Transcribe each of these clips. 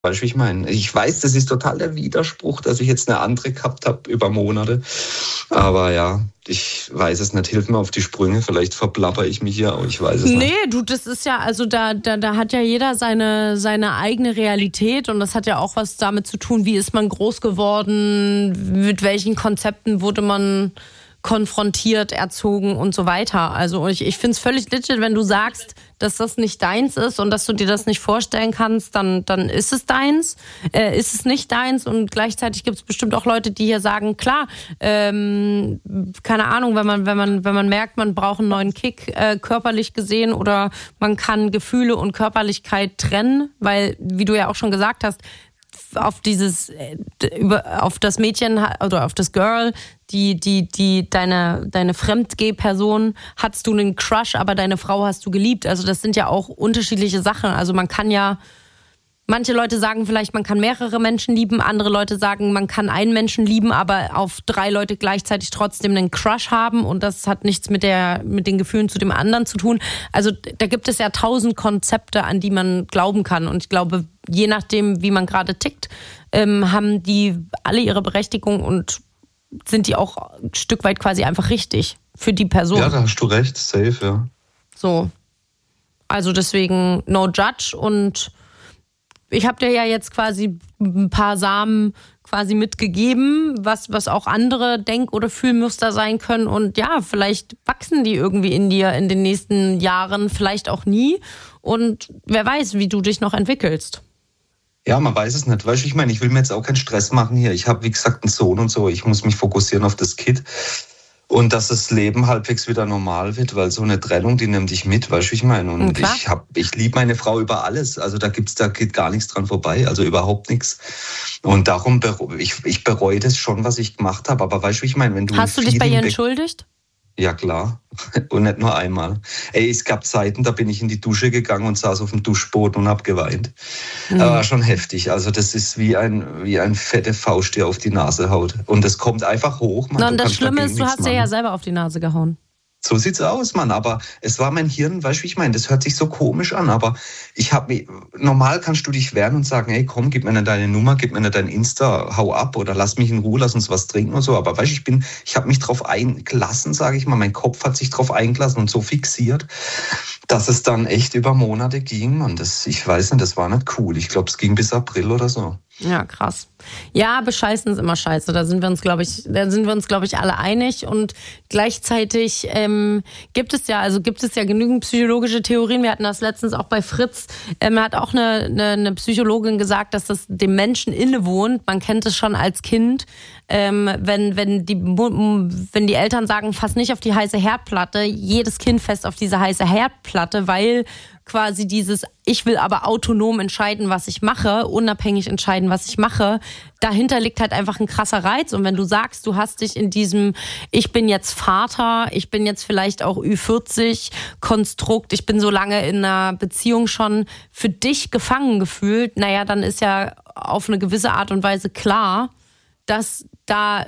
Weißt du, wie ich meine? Ich weiß, das ist total der Widerspruch, dass ich jetzt eine andere gehabt habe über Monate. Aber ja, ich weiß es nicht. Hilf mir auf die Sprünge. Vielleicht verplapper ich mich hier auch. Ich weiß es nicht. Nee, du, das ist ja, also da hat ja jeder seine eigene Realität und das hat ja auch was damit zu tun, wie ist man groß geworden, mit welchen Konzepten wurde man konfrontiert, erzogen und so weiter. Also ich finde es völlig legit, wenn du sagst, dass das nicht deins ist und dass du dir das nicht vorstellen kannst, dann ist es deins, ist es nicht deins und gleichzeitig gibt es bestimmt auch Leute, die hier sagen, klar, keine Ahnung, wenn man merkt, man braucht einen neuen Kick, körperlich gesehen oder man kann Gefühle und Körperlichkeit trennen, weil, wie du ja auch schon gesagt hast, auf das Mädchen oder auf das Girl, deine Fremdgeh-Person, hattest du einen Crush, aber deine Frau hast du geliebt. Also das sind ja auch unterschiedliche Sachen. Also man kann ja, manche Leute sagen vielleicht, man kann mehrere Menschen lieben, andere Leute sagen, man kann einen Menschen lieben, aber auf 3 Leute gleichzeitig trotzdem einen Crush haben und das hat nichts mit den Gefühlen zu dem anderen zu tun. Also da gibt es ja 1000 Konzepte, an die man glauben kann und ich glaube, je nachdem, wie man gerade tickt, haben die alle ihre Berechtigung und sind die auch ein Stück weit quasi einfach richtig für die Person. Ja, da hast du recht, safe, ja. So. Also deswegen no judge und ich habe dir ja jetzt quasi ein paar Samen quasi mitgegeben, was auch andere Denk- oder Fühlmuster sein können und ja, vielleicht wachsen die irgendwie in dir in den nächsten Jahren, vielleicht auch nie und wer weiß, wie du dich noch entwickelst. Ja, man weiß es nicht. Weißt du, ich meine, ich will mir jetzt auch keinen Stress machen hier. Ich habe, wie gesagt, einen Sohn und so. Ich muss mich fokussieren auf das Kind. Und dass das Leben halbwegs wieder normal wird, weil so eine Trennung, die nimmt dich mit, weißt du, ich meine. Und ich liebe meine Frau über alles. Also da geht gar nichts dran vorbei, also überhaupt nichts. Und darum, ich bereue das schon, was ich gemacht habe. Aber weißt du, ich meine, wenn du... Hast du dich bei ihr entschuldigt? Ja, klar. Und nicht nur einmal. Es gab Zeiten, da bin ich in die Dusche gegangen und saß auf dem Duschboden und habe geweint. Aber schon heftig. Also das ist wie ein fette Faust, der auf die Nase haut. Und das kommt einfach hoch. Man, und das Schlimme ist, du hast dir ja selber auf die Nase gehauen. So sieht's aus, Mann. Aber es war mein Hirn, weißt du, wie ich meine, das hört sich so komisch an, aber normal kannst du dich wehren und sagen, hey, komm, gib mir nicht deine Nummer, gib mir nicht dein Insta, hau ab oder lass mich in Ruhe, lass uns was trinken und so. Aber weißt du, ich habe mich drauf eingelassen, sage ich mal, mein Kopf hat sich drauf eingelassen und so fixiert, dass es dann echt über Monate ging und ich weiß nicht, das war nicht cool. Ich glaube, es ging bis April oder so. Ja, krass. Ja, bescheißen ist immer scheiße. Da sind wir uns, glaube ich, alle einig. Und gleichzeitig gibt es ja genügend psychologische Theorien. Wir hatten das letztens auch bei Fritz. Hat auch eine Psychologin gesagt, dass das dem Menschen innewohnt. Man kennt es schon als Kind. Wenn die Eltern sagen, fass nicht auf die heiße Herdplatte, jedes Kind fässt auf diese heiße Herdplatte, weil quasi ich will aber autonom entscheiden, was ich mache, unabhängig entscheiden, was ich mache, dahinter liegt halt einfach ein krasser Reiz. Und wenn du sagst, du hast dich in diesem, ich bin jetzt Vater, ich bin jetzt vielleicht auch Ü40-Konstrukt, ich bin so lange in einer Beziehung schon für dich gefangen gefühlt, naja, dann ist ja auf eine gewisse Art und Weise klar, dass da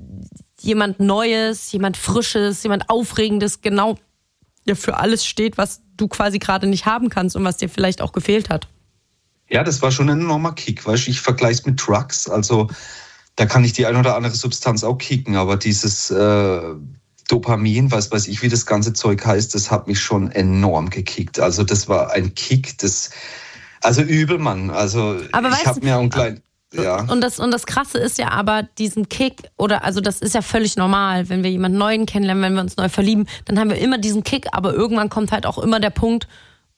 jemand Neues, jemand Frisches, jemand Aufregendes genau ja für alles steht, was du quasi gerade nicht haben kannst und was dir vielleicht auch gefehlt hat. Ja, das war schon ein enormer Kick, weißt du, ich vergleiche es mit Drugs, also da kann ich die ein oder andere Substanz auch kicken, aber dieses Dopamin, was weiß ich, wie das ganze Zeug heißt, das hat mich schon enorm gekickt. Also das war ein Kick, also übel, Mann. Also aber ich habe mir einen kleinen... Ja. Und das Krasse ist ja aber, diesen Kick, also das ist ja völlig normal, wenn wir jemanden Neuen kennenlernen, wenn wir uns neu verlieben, dann haben wir immer diesen Kick, aber irgendwann kommt halt auch immer der Punkt,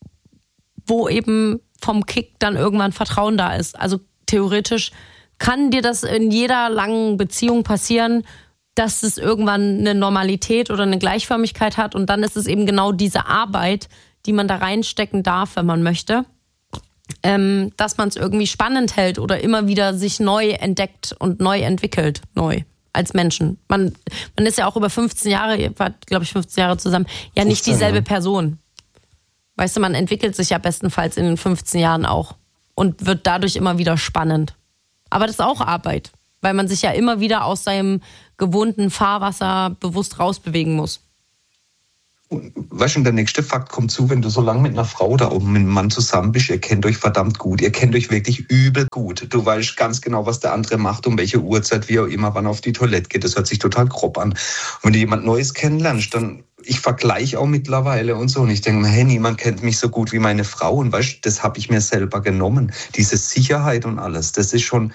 wo eben vom Kick dann irgendwann Vertrauen da ist. Also theoretisch kann dir das in jeder langen Beziehung passieren, dass es irgendwann eine Normalität oder eine Gleichförmigkeit hat und dann ist es eben genau diese Arbeit, die man da reinstecken darf, wenn man möchte. Dass man es irgendwie spannend hält oder immer wieder sich neu entdeckt und neu entwickelt, neu als Menschen. Man ist ja auch über 15 Jahre, ihr wart, glaube ich, 15 Jahre zusammen, ja nicht dieselbe Person. Weißt du, man entwickelt sich ja bestenfalls in den 15 Jahren auch und wird dadurch immer wieder spannend. Aber das ist auch Arbeit, weil man sich ja immer wieder aus seinem gewohnten Fahrwasser bewusst rausbewegen muss. weißt du, der nächste Fakt kommt zu, wenn du so lange mit einer Frau da oben, mit einem Mann zusammen bist, ihr kennt euch verdammt gut, ihr kennt euch wirklich übel gut. Du weißt ganz genau, was der andere macht, um welche Uhrzeit, wie auch immer, wann er auf die Toilette geht. Das hört sich total grob an. Und wenn du jemand Neues kennenlernst, dann, ich vergleiche auch mittlerweile und so. Und ich denke mir, hey, niemand kennt mich so gut wie meine Frau. Und weißt du, das habe ich mir selber genommen. Diese Sicherheit und alles, das ist schon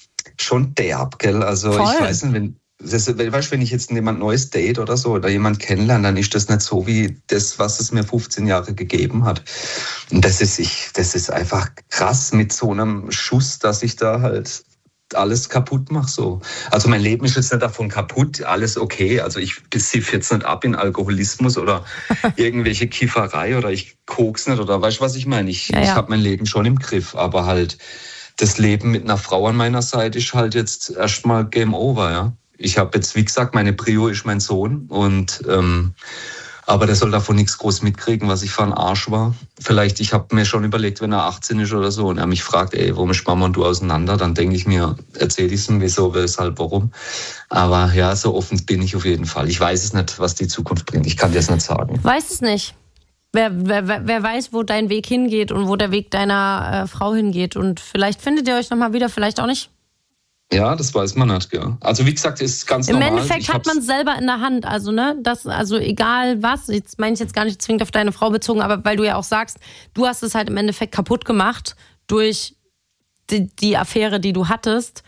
derb, gell? Also Voll. Ich weiß nicht, wenn ich jetzt jemand Neues date oder so oder jemand kennenlerne, dann ist das nicht so wie das, was es mir 15 Jahre gegeben hat. Und das ist einfach krass mit so einem Schuss, dass ich da halt alles kaputt mache. So. Also mein Leben ist jetzt nicht davon kaputt, alles okay. Also ich siff jetzt nicht ab in Alkoholismus oder irgendwelche Kifferei oder ich koks nicht oder weißt du, was ich meine? Ich habe mein Leben schon im Griff, aber halt das Leben mit einer Frau an meiner Seite ist halt jetzt erstmal Game Over, ja. Ich habe jetzt, wie gesagt, meine Prio ist mein Sohn und aber der soll davon nichts groß mitkriegen, was ich für ein Arsch war. Vielleicht, ich habe mir schon überlegt, wenn er 18 ist oder so und er mich fragt, warum ist Mama und du auseinander, dann denke ich mir, erzähl ich es ihm, wieso, weshalb, warum. Aber ja, so offen bin ich auf jeden Fall. Ich weiß es nicht, was die Zukunft bringt. Ich kann dir es nicht sagen. Weiß es nicht. Wer weiß, wo dein Weg hingeht und wo der Weg deiner Frau hingeht. Und vielleicht findet ihr euch nochmal wieder, vielleicht auch nicht. Ja, das weiß man nicht, ja. Also wie gesagt, ist ganz normal. Im Endeffekt hat man es selber in der Hand, also also egal was, jetzt meine ich jetzt gar nicht zwingend auf deine Frau bezogen, aber weil du ja auch sagst, du hast es halt im Endeffekt kaputt gemacht durch die Affäre, die du hattest.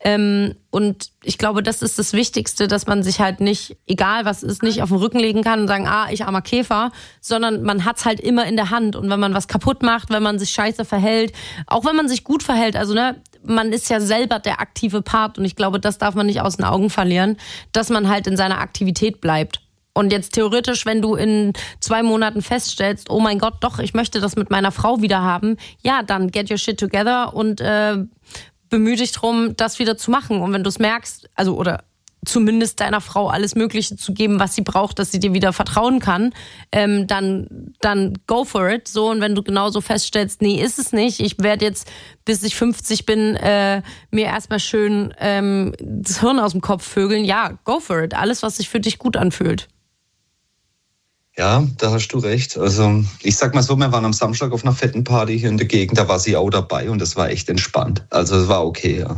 Und ich glaube, das ist das Wichtigste, dass man sich halt nicht, egal was ist, nicht auf den Rücken legen kann und sagen, ich armer Käfer, sondern man hat's halt immer in der Hand. Und wenn man was kaputt macht, wenn man sich scheiße verhält, auch wenn man sich gut verhält, also man ist ja selber der aktive Part und ich glaube, das darf man nicht aus den Augen verlieren, dass man halt in seiner Aktivität bleibt. Und jetzt theoretisch, wenn du in 2 Monaten feststellst, oh mein Gott, doch, ich möchte das mit meiner Frau wieder haben, ja, dann get your shit together und bemühe dich drum, das wieder zu machen. Und wenn du es merkst, also oder zumindest deiner Frau alles Mögliche zu geben, was sie braucht, dass sie dir wieder vertrauen kann, dann go for it. So, und wenn du genauso feststellst, nee, ist es nicht, ich werde jetzt, bis ich 50 bin, mir erstmal schön das Hirn aus dem Kopf vögeln, ja, go for it. Alles, was sich für dich gut anfühlt. Ja, da hast du recht. Also ich sag mal so, wir waren am Samstag auf einer fetten Party hier in der Gegend, da war sie auch dabei und das war echt entspannt. Also es war okay, ja.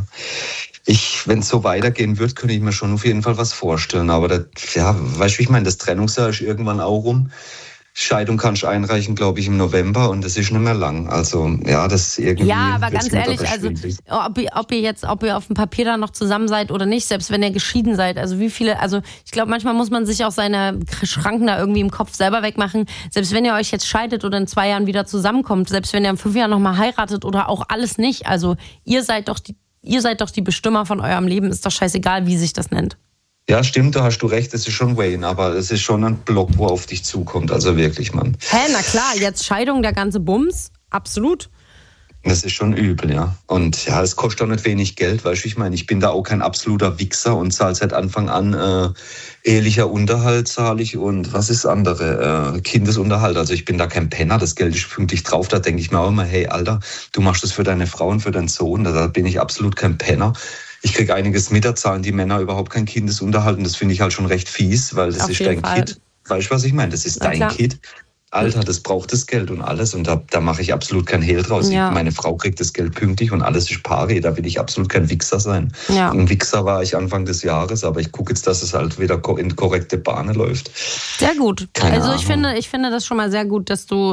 Wenn es so weitergehen wird, könnte ich mir schon auf jeden Fall was vorstellen. Aber weißt du, ich meine, das Trennungsjahr ist irgendwann auch rum. Scheidung kannst du einreichen, glaube ich, im November und das ist nicht mehr lang. Also ja, das irgendwie. Ja, aber ganz ehrlich, also ob ihr auf dem Papier da noch zusammen seid oder nicht, selbst wenn ihr geschieden seid, also wie viele, also ich glaube, manchmal muss man sich auch seine Schranken da irgendwie im Kopf selber wegmachen. Selbst wenn ihr euch jetzt scheidet oder in 2 Jahren wieder zusammenkommt, selbst wenn ihr in 5 Jahren nochmal heiratet oder auch alles nicht, also ihr seid doch die Bestimmer von eurem Leben, ist doch scheißegal, wie sich das nennt. Ja, stimmt, da hast du recht, es ist schon Wayne, aber es ist schon ein Block, wo auf dich zukommt, also wirklich, Mann. Na klar, jetzt Scheidung, der ganze Bums, absolut. Das ist schon übel, ja. Und ja, es kostet auch nicht wenig Geld, weißt du, ich meine, ich bin da auch kein absoluter Wichser und zahle seit Anfang an ehelicher Unterhalt zahle ich und was ist das andere? Kindesunterhalt, also ich bin da kein Penner, das Geld ist pünktlich drauf, da denke ich mir auch immer, hey, Alter, du machst das für deine Frau und für deinen Sohn, da bin ich absolut kein Penner. Ich kriege einiges mit, da zahlen die Männer überhaupt keinen Kindesunterhalt und das finde ich halt schon recht fies, weil das ist dein Kind. Weißt du, was ich meine? Das ist dein Kind. Alter, das braucht das Geld und alles und da mache ich absolut kein Hehl draus. Ja. Meine Frau kriegt das Geld pünktlich und alles ist pari, da will ich absolut kein Wichser sein. Ja. Ein Wichser war ich Anfang des Jahres, aber ich gucke jetzt, dass es halt wieder in korrekte Bahnen läuft. Sehr gut. Keine Ahnung. Ich finde das schon mal sehr gut, dass du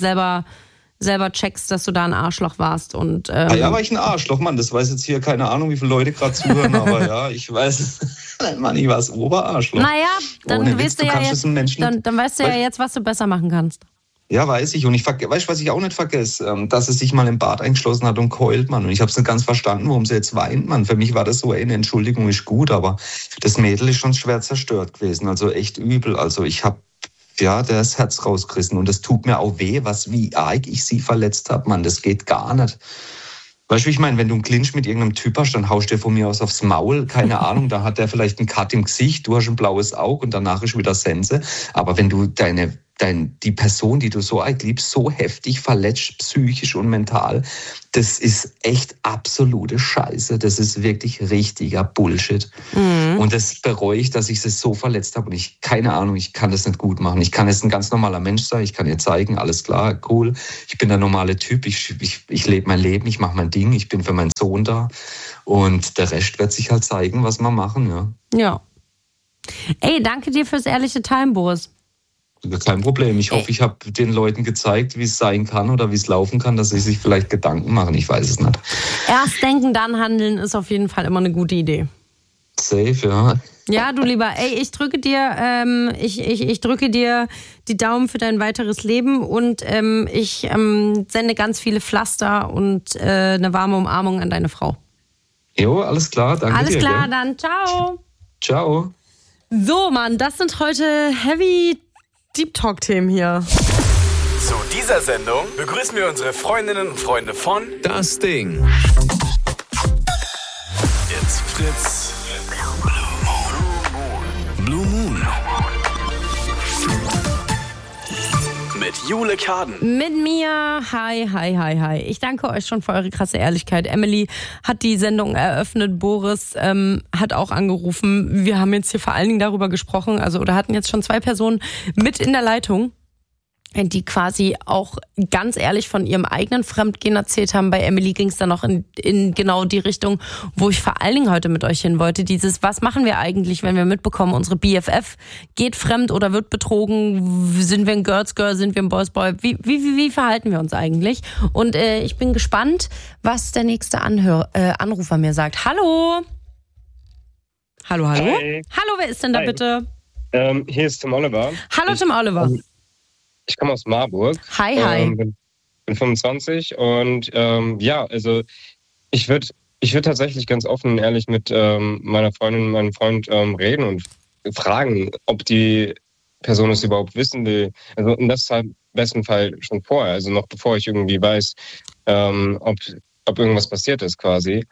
selber checkst, dass du da ein Arschloch warst. Und, ja, war ich ein Arschloch, Mann. Das weiß jetzt hier keine Ahnung, wie viele Leute gerade zuhören, aber ja, ich weiß es. Mann, ich war das Oberarschloch. Naja, dann weißt du ja jetzt, dann weißt du ja jetzt, was du besser machen kannst. Ja, weiß ich. Und weißt du, was ich auch nicht vergesse? Dass sie sich mal im Bad eingeschlossen hat und keult, Mann. Und ich habe es nicht ganz verstanden, warum sie jetzt weint, Mann. Für mich war das so, eine Entschuldigung ist gut, aber das Mädel ist schon schwer zerstört gewesen. Also echt übel. Also ich habe das Herz rausgerissen und das tut mir auch weh, wie arg ich sie verletzt habe, Mann, das geht gar nicht. Weißt du, wie ich meine, wenn du einen Clinch mit irgendeinem Typ hast, dann haust du dir von mir aus aufs Maul, keine Ahnung, da hat der vielleicht einen Cut im Gesicht, du hast ein blaues Auge und danach ist wieder Sense, aber wenn du deine die Person, die du so arg liebst, so heftig verletzt, psychisch und mental. Das ist echt absolute Scheiße. Das ist wirklich richtiger Bullshit. Und das bereue ich, dass ich es so verletzt habe. Und keine Ahnung, ich kann das nicht gut machen. Ich kann jetzt ein ganz normaler Mensch sein. Ich kann ihr zeigen, alles klar, cool. Ich bin der normale Typ. Ich lebe mein Leben, ich mache mein Ding. Ich bin für meinen Sohn da. Und der Rest wird sich halt zeigen, was wir machen. Ja. Ey, danke dir fürs ehrliche Teilen, Boris. Kein Problem. Ich hoffe, ich habe den Leuten gezeigt, wie es sein kann oder wie es laufen kann, dass sie sich vielleicht Gedanken machen. Ich weiß es nicht. Erst denken, dann handeln ist auf jeden Fall immer eine gute Idee. Safe, ja. Ja, du Lieber. Ey, ich drücke dir, ich drücke dir die Daumen für dein weiteres Leben und ich sende ganz viele Pflaster und eine warme Umarmung an deine Frau. Jo, alles klar. Danke dir. Alles klar, gell? dann ciao. Ciao. So, Mann, das sind heute heavy Deep Talk-Themen hier. Zu dieser Sendung begrüßen wir unsere Freundinnen und Freunde von Das Ding. Jetzt Fritz. Blue Moon. Mit Jule Karden. Mit mir. Hi. Ich danke euch schon für eure krasse Ehrlichkeit. Emily hat die Sendung eröffnet. Boris hat auch angerufen. Wir haben jetzt hier vor allen Dingen darüber gesprochen, oder hatten jetzt schon 2 Personen mit in der Leitung, die quasi auch ganz ehrlich von ihrem eigenen Fremdgehen erzählt haben. Bei Emily ging es dann noch in genau die Richtung, wo ich vor allen Dingen heute mit euch hin wollte. Was machen wir eigentlich, wenn wir mitbekommen, unsere BFF geht fremd oder wird betrogen? Sind wir ein Girls Girl, sind wir ein Boys Boy? Wie verhalten wir uns eigentlich? Und ich bin gespannt, was der nächste Anrufer mir sagt. Hallo? Hallo? Hi. Hallo, wer ist denn da bitte? Hier ist Tim Oliver. Hallo, Tim Oliver. Ich komme aus Marburg. Hi. Bin 25 und ich würde tatsächlich ganz offen und ehrlich mit meiner Freundin und meinem Freund reden und fragen, ob die Person es überhaupt wissen will. Also und das halt im besten Fall schon vorher, also noch bevor ich irgendwie weiß, ob irgendwas passiert ist quasi.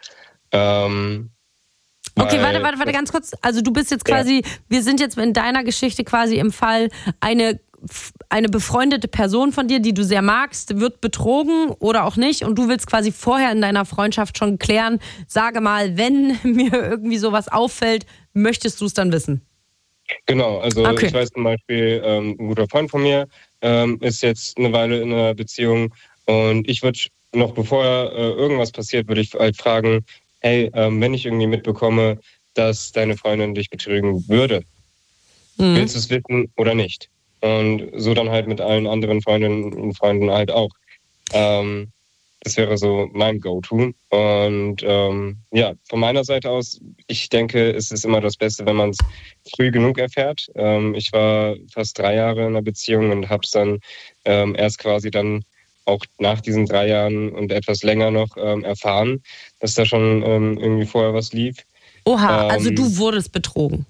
Okay, warte ganz kurz. Also du bist jetzt quasi, wir sind jetzt in deiner Geschichte quasi im Fall, eine befreundete Person von dir, die du sehr magst, wird betrogen oder auch nicht und du willst quasi vorher in deiner Freundschaft schon klären, sage mal, wenn mir irgendwie sowas auffällt, möchtest du es dann wissen? Genau, also Okay. Ich weiß zum Beispiel, ein guter Freund von mir ist jetzt eine Weile in einer Beziehung und ich würde noch bevor irgendwas passiert, würde ich halt fragen, hey, wenn ich irgendwie mitbekomme, dass deine Freundin dich betrügen würde, willst du es wissen oder nicht? Und so dann halt mit allen anderen Freundinnen und Freunden halt auch. Das wäre so mein Go-To. Und von meiner Seite aus, ich denke, es ist immer das Beste, wenn man es früh genug erfährt. Ich war fast 3 Jahre in einer Beziehung und habe es dann erst quasi dann auch nach diesen 3 Jahren und etwas länger noch erfahren, dass da schon irgendwie vorher was lief. Oha, also du wurdest betrogen.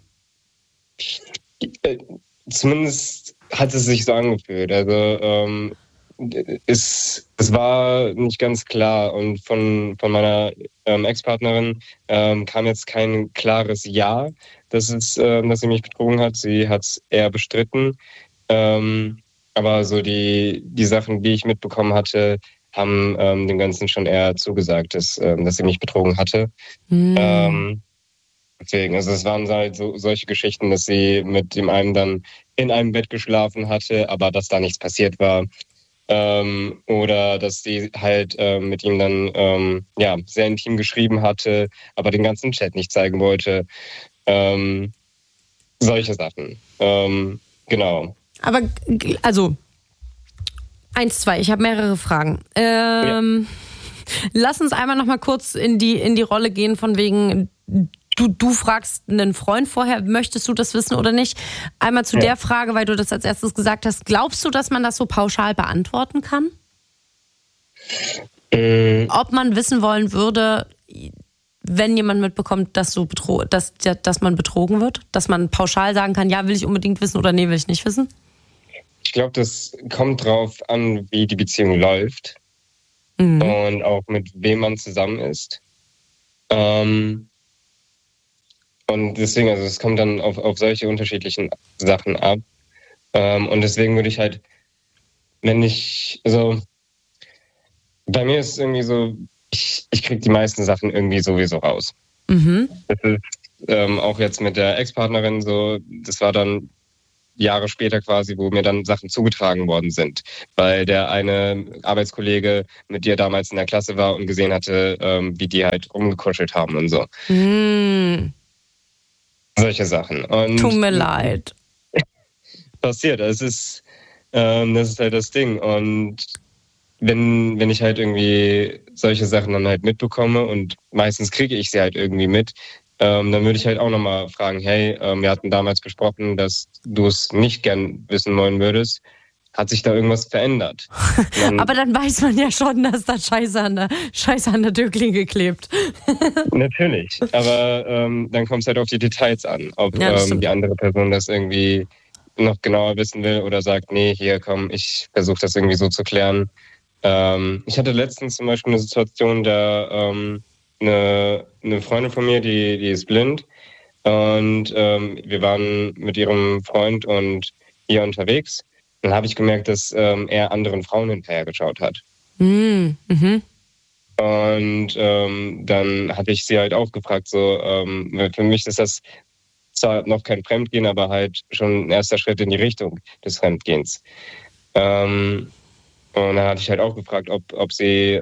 Zumindest hat es sich so angefühlt. Also es war nicht ganz klar und von meiner Ex-Partnerin kam jetzt kein klares Ja, dass sie mich betrogen hat. Sie hat es eher bestritten. Aber so die Sachen, die ich mitbekommen hatte, haben dem Ganzen schon eher zugesagt, dass sie mich betrogen hatte. Deswegen, also es waren halt solche Geschichten, dass sie mit dem einen dann in einem Bett geschlafen hatte, aber dass da nichts passiert war. Oder dass sie halt mit ihm dann sehr intim geschrieben hatte, aber den ganzen Chat nicht zeigen wollte. Solche Sachen. Genau. Aber, also, 1, 2, ich habe mehrere Fragen. Lass uns einmal noch mal kurz in die Rolle gehen, von wegen, du fragst einen Freund vorher, möchtest du das wissen oder nicht? Einmal zu der Frage, weil du das als erstes gesagt hast, glaubst du, dass man das so pauschal beantworten kann? Ob man wissen wollen würde, wenn jemand mitbekommt, dass man betrogen wird? Dass man pauschal sagen kann, ja, will ich unbedingt wissen oder nee, will ich nicht wissen? Ich glaube, das kommt drauf an, wie die Beziehung läuft und auch mit wem man zusammen ist. Und deswegen, also es kommt dann auf solche unterschiedlichen Sachen ab. Und deswegen würde ich halt, bei mir ist es irgendwie so, ich kriege die meisten Sachen irgendwie sowieso raus. Mhm. Das ist auch jetzt mit der Ex-Partnerin so, das war dann Jahre später quasi, wo mir dann Sachen zugetragen worden sind, weil der eine Arbeitskollege mit dir damals in der Klasse war und gesehen hatte, wie die halt rumgekuschelt haben und so. Mm. Solche Sachen. Und Tut mir leid. Passiert, das ist halt das Ding. Und wenn ich halt irgendwie solche Sachen dann halt mitbekomme und meistens kriege ich sie halt irgendwie mit, dann würde ich halt auch nochmal fragen, hey, wir hatten damals gesprochen, dass du es nicht gern wissen wollen würdest. Hat sich da irgendwas verändert? Aber dann weiß man ja schon, dass da Scheiße an der Türklinke klebt. Natürlich, aber dann kommt es halt auf die Details an, ob die andere Person das irgendwie noch genauer wissen will oder sagt, nee, hier komm, ich versuche das irgendwie so zu klären. Ich hatte letztens zum Beispiel eine Situation, da eine Freundin von mir, die ist blind und wir waren mit ihrem Freund und ihr unterwegs. Dann habe ich gemerkt, dass er anderen Frauen hinterher geschaut hat. Mhm. Und dann hatte ich sie halt auch gefragt, so für mich ist das zwar noch kein Fremdgehen, aber halt schon ein erster Schritt in die Richtung des Fremdgehens. Und dann hatte ich halt auch gefragt, ob sie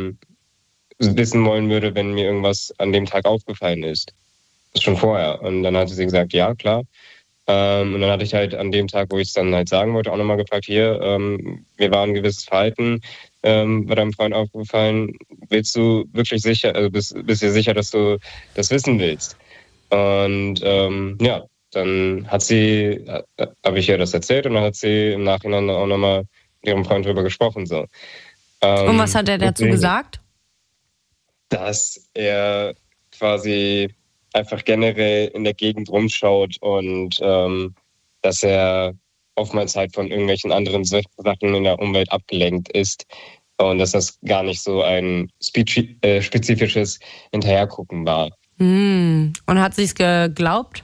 wissen wollen würde, wenn mir irgendwas an dem Tag aufgefallen ist. Das schon vorher. Und dann hatte sie gesagt, ja, klar. Und dann hatte ich halt an dem Tag, wo ich es dann halt sagen wollte, auch nochmal gefragt, hier, mir war ein gewisses Verhalten bei deinem Freund aufgefallen. Willst du wirklich sicher, also bist du sicher, dass du das wissen willst? Und ja, dann habe ich ihr das erzählt und dann hat sie im Nachhinein auch nochmal mit ihrem Freund drüber gesprochen. So. Und was hat er dazu gesagt? Dass er quasi einfach generell in der Gegend rumschaut und dass er oftmals halt von irgendwelchen anderen Sachen in der Umwelt abgelenkt ist und dass das gar nicht so ein spezifisches Hinterhergucken war. Und hat sie es geglaubt?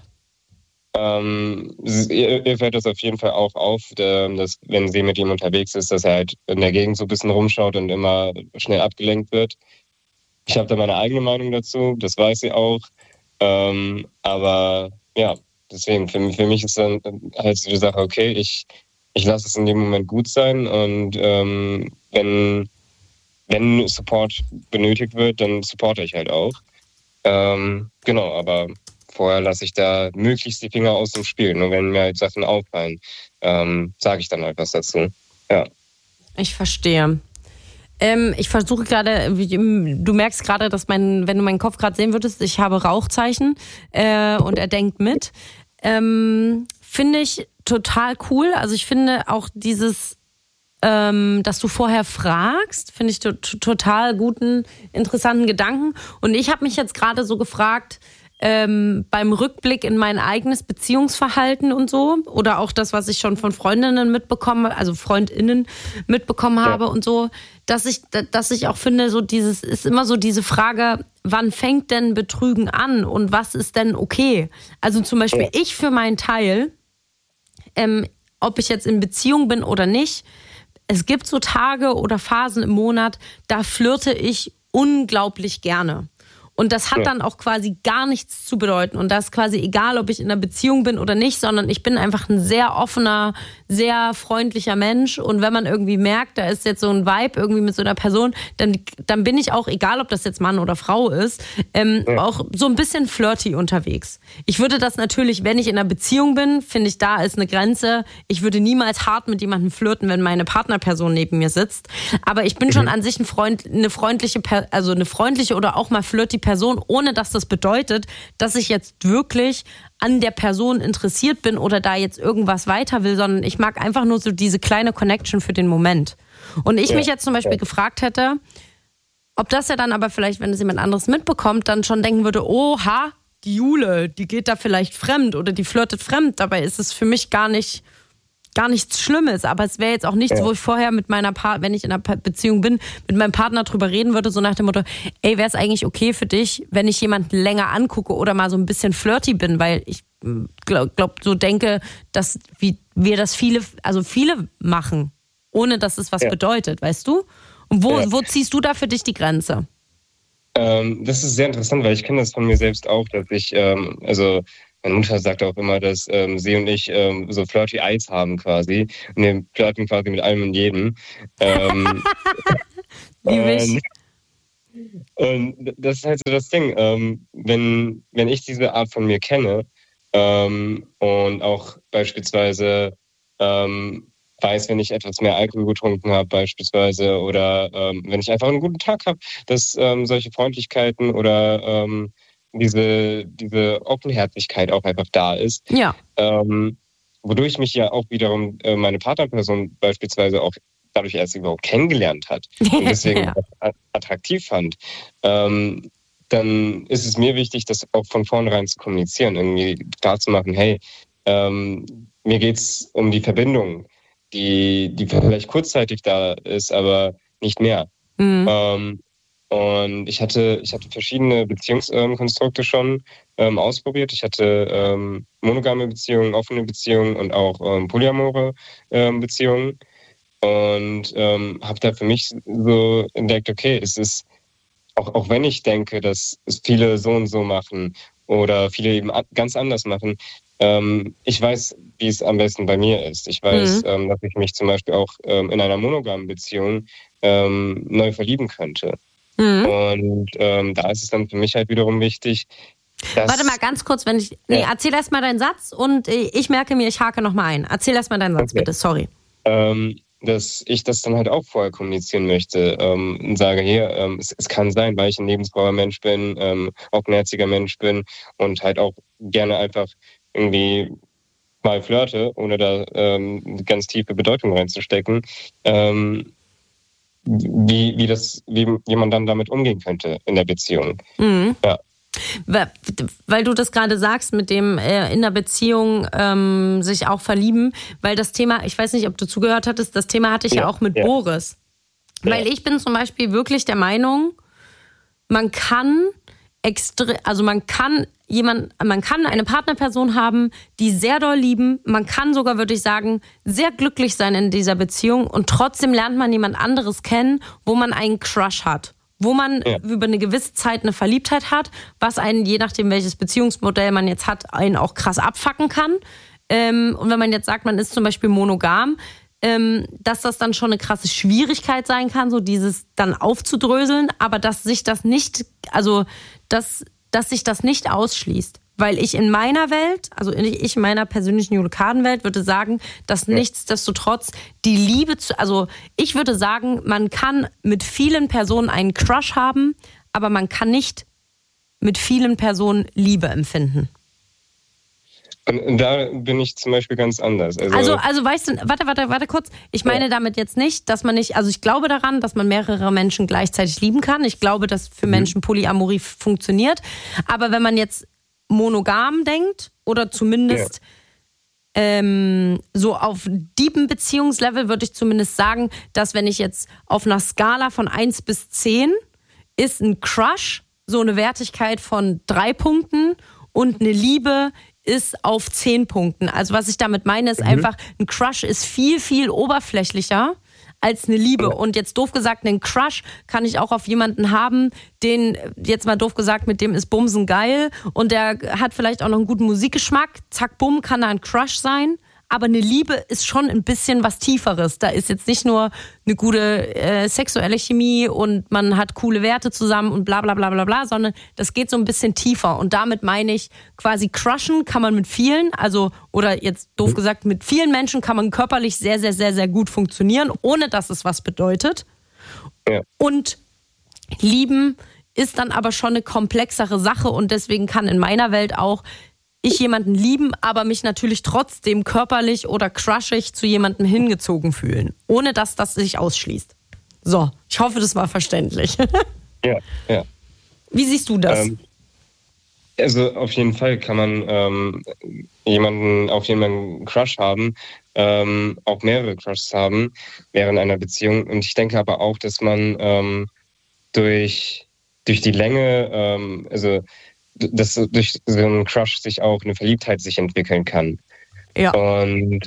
Ihr fällt das auf jeden Fall auch auf, dass wenn sie mit ihm unterwegs ist, dass er halt in der Gegend so ein bisschen rumschaut und immer schnell abgelenkt wird. Ich habe da meine eigene Meinung dazu, das weiß sie auch. Aber ja, deswegen, für mich ist dann halt so die Sache, okay, ich lasse es in dem Moment gut sein und wenn Support benötigt wird, dann supporte ich halt auch. Genau, aber vorher lasse ich da möglichst die Finger aus dem Spiel. Nur wenn mir halt Sachen auffallen, sage ich dann halt was dazu. Ja. Ich verstehe. Ich versuche gerade, du merkst gerade, dass wenn du meinen Kopf gerade sehen würdest, ich habe Rauchzeichen und er denkt mit. Finde ich total cool. Also ich finde auch dieses, dass du vorher fragst, finde ich total guten, interessanten Gedanken. Und ich habe mich jetzt gerade so gefragt, beim Rückblick in mein eigenes Beziehungsverhalten und so oder auch das, was ich schon von Freundinnen mitbekomme, also FreundInnen mitbekommen habe und so, dass ich auch finde, so dieses ist immer so diese Frage, wann fängt denn Betrügen an und was ist denn okay? Also zum Beispiel ich für meinen Teil, ob ich jetzt in Beziehung bin oder nicht, es gibt so Tage oder Phasen im Monat, da flirte ich unglaublich gerne. Und das hat dann auch quasi gar nichts zu bedeuten. Und das ist quasi egal, ob ich in einer Beziehung bin oder nicht, sondern ich bin einfach ein sehr offener, sehr freundlicher Mensch. Und wenn man irgendwie merkt, da ist jetzt so ein Vibe irgendwie mit so einer Person, dann bin ich auch, egal ob das jetzt Mann oder Frau ist, auch so ein bisschen flirty unterwegs. Ich würde das natürlich, wenn ich in einer Beziehung bin, finde ich, da ist eine Grenze. Ich würde niemals hart mit jemandem flirten, wenn meine Partnerperson neben mir sitzt. Aber ich bin schon an sich eine freundliche oder auch mal flirty Person, ohne dass das bedeutet, dass ich jetzt wirklich an der Person interessiert bin oder da jetzt irgendwas weiter will, sondern ich mag einfach nur so diese kleine Connection für den Moment. Und ich mich jetzt zum Beispiel gefragt hätte, ob das ja dann aber vielleicht, wenn es jemand anderes mitbekommt, dann schon denken würde, oha, die Jule, die geht da vielleicht fremd oder die flirtet fremd. Dabei ist es für mich gar nicht gar nichts Schlimmes, aber es wäre jetzt auch nichts, wo ich vorher mit wenn ich in einer Beziehung bin, mit meinem Partner drüber reden würde, so nach dem Motto, ey, wäre es eigentlich okay für dich, wenn ich jemanden länger angucke oder mal so ein bisschen flirty bin, weil ich so denke, dass wir das viele machen, ohne dass es was bedeutet, weißt du? Und wo ziehst du da für dich die Grenze? Das ist sehr interessant, weil ich kenne das von mir selbst auch, dass ich, meine Mutter sagt auch immer, dass sie und ich so flirty Eyes haben quasi. Und wir flirten quasi mit allem und jedem. Und das ist halt so das Ding. Wenn ich diese Art von mir kenne und auch beispielsweise weiß, wenn ich etwas mehr Alkohol getrunken habe beispielsweise oder wenn ich einfach einen guten Tag habe, dass solche Freundlichkeiten oder diese Offenherzigkeit auch einfach da ist. Ja. Wodurch mich ja auch wiederum meine Partnerperson beispielsweise auch dadurch erst überhaupt kennengelernt hat und deswegen attraktiv fand. Dann ist es mir wichtig, das auch von vornherein zu kommunizieren, irgendwie klar zu machen, hey, mir geht's um die Verbindung, die vielleicht kurzzeitig da ist, aber nicht mehr. Mhm. Und ich hatte verschiedene Beziehungskonstrukte schon ausprobiert. Ich hatte monogame Beziehungen, offene Beziehungen und auch polyamore Beziehungen. Und habe da für mich so entdeckt, okay, es ist, auch wenn ich denke, dass es viele so und so machen oder viele eben ganz anders machen, ich weiß, wie es am besten bei mir ist. Ich weiß, dass ich mich zum Beispiel auch in einer monogamen Beziehung neu verlieben könnte. Mhm. Und da ist es dann für mich halt wiederum wichtig, dass... Warte mal ganz kurz, erzähl erst mal deinen Satz und ich merke mir, ich hake nochmal ein. Erzähl erst mal deinen Satz, bitte, sorry. Dass ich das dann halt auch vorher kommunizieren möchte und sage, hier, es kann sein, weil ich ein lebensfroher Mensch bin, offenherziger Mensch bin und halt auch gerne einfach irgendwie mal flirte, ohne da ganz tiefe Bedeutung reinzustecken, wie man dann damit umgehen könnte in der Beziehung. Mhm. Ja. Weil du das gerade sagst, mit dem in der Beziehung sich auch verlieben, weil das Thema, ich weiß nicht, ob du zugehört hattest, das Thema hatte ich ja auch mit Boris. Ja. Weil ich bin zum Beispiel wirklich der Meinung, man kann eine Partnerperson haben, die sehr doll lieben. Man kann sogar, würde ich sagen, sehr glücklich sein in dieser Beziehung und trotzdem lernt man jemand anderes kennen, wo man einen Crush hat. Wo man über eine gewisse Zeit eine Verliebtheit hat, was einen, je nachdem welches Beziehungsmodell man jetzt hat, einen auch krass abfacken kann. Und wenn man jetzt sagt, man ist zum Beispiel monogam, dass das dann schon eine krasse Schwierigkeit sein kann, so dieses dann aufzudröseln, aber dass sich das nicht ausschließt. Weil ich in meiner Welt, also ich in meiner persönlichen Julikadenwelt würde sagen, dass nichtsdestotrotz die Liebe ich würde sagen, man kann mit vielen Personen einen Crush haben, aber man kann nicht mit vielen Personen Liebe empfinden. Und da bin ich zum Beispiel ganz anders. Also weißt du, warte kurz. Ich meine damit jetzt nicht, dass man nicht, also ich glaube daran, dass man mehrere Menschen gleichzeitig lieben kann. Ich glaube, dass für Menschen Polyamorie funktioniert. Aber wenn man jetzt monogam denkt oder zumindest so auf deepen Beziehungslevel würde ich zumindest sagen, dass wenn ich jetzt auf einer Skala von 1 bis 10 ist ein Crush so eine Wertigkeit von 3 Punkten und eine Liebe ist auf 10 Punkten. Also was ich damit meine, ist einfach, ein Crush ist viel, viel oberflächlicher als eine Liebe. Und jetzt doof gesagt, einen Crush kann ich auch auf jemanden haben, den, jetzt mal doof gesagt, mit dem ist Bumsen geil und der hat vielleicht auch noch einen guten Musikgeschmack. Zack, bumm, kann da ein Crush sein. Aber eine Liebe ist schon ein bisschen was Tieferes. Da ist jetzt nicht nur eine gute sexuelle Chemie und man hat coole Werte zusammen und bla bla bla bla bla, sondern das geht so ein bisschen tiefer. Und damit meine ich quasi crushen kann man mit vielen, also oder jetzt doof gesagt, mit vielen Menschen kann man körperlich sehr, sehr, sehr, sehr gut funktionieren, ohne dass es was bedeutet. Ja. Und lieben ist dann aber schon eine komplexere Sache und deswegen kann in meiner Welt auch ich jemanden lieben, aber mich natürlich trotzdem körperlich oder crushig zu jemandem hingezogen fühlen, ohne dass das sich ausschließt. So, ich hoffe, das war verständlich. Ja. Wie siehst du das? Also auf jeden Fall kann man auf jemanden einen Crush haben, auch mehrere Crushs haben während einer Beziehung. Und ich denke aber auch, dass man durch die Länge, dass durch so einen Crush sich auch eine Verliebtheit sich entwickeln kann. Ja. Und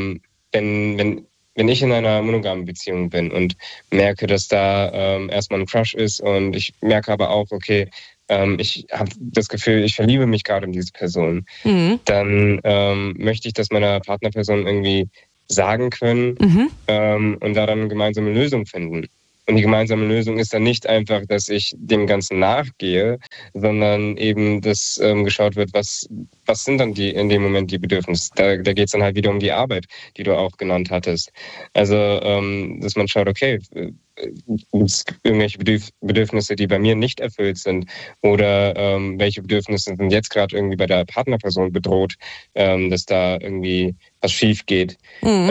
wenn ich in einer monogamen Beziehung bin und merke, dass da erstmal ein Crush ist und ich merke aber auch, okay, ich habe das Gefühl, ich verliebe mich gerade in diese Person, dann möchte ich das meiner Partnerperson irgendwie sagen können und da dann eine gemeinsame Lösung finden. Und die gemeinsame Lösung ist dann nicht einfach, dass ich dem Ganzen nachgehe, sondern eben, dass geschaut wird, was sind dann in dem Moment die Bedürfnisse. Da geht es dann halt wieder um die Arbeit, die du auch genannt hattest. Also, dass man schaut, okay, gibt es irgendwelche Bedürfnisse, die bei mir nicht erfüllt sind, oder welche Bedürfnisse sind jetzt gerade irgendwie bei der Partnerperson bedroht, dass da irgendwie was schief geht.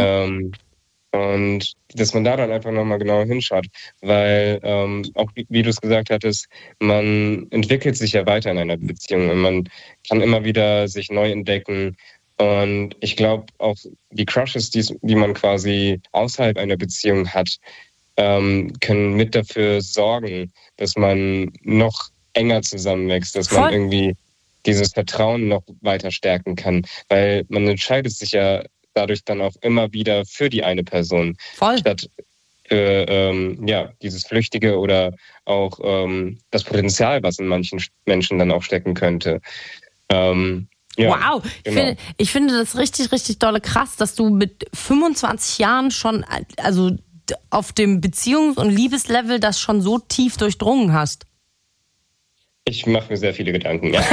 Und dass man da dann einfach nochmal genauer hinschaut, weil auch wie du es gesagt hattest, man entwickelt sich ja weiter in einer Beziehung und man kann immer wieder sich neu entdecken. Und ich glaube auch die Crushes, die man quasi außerhalb einer Beziehung hat, können mit dafür sorgen, dass man noch enger zusammenwächst, dass man irgendwie dieses Vertrauen noch weiter stärken kann, weil man entscheidet sich ja dadurch dann auch immer wieder für die eine Person. Voll. Statt für dieses Flüchtige oder auch das Potenzial, was in manchen Menschen dann auch stecken könnte. Wow, genau. Ich finde das richtig, richtig dolle krass, dass du mit 25 Jahren schon, also auf dem Beziehungs- und Liebeslevel das schon so tief durchdrungen hast. Ich mache mir sehr viele Gedanken, ja.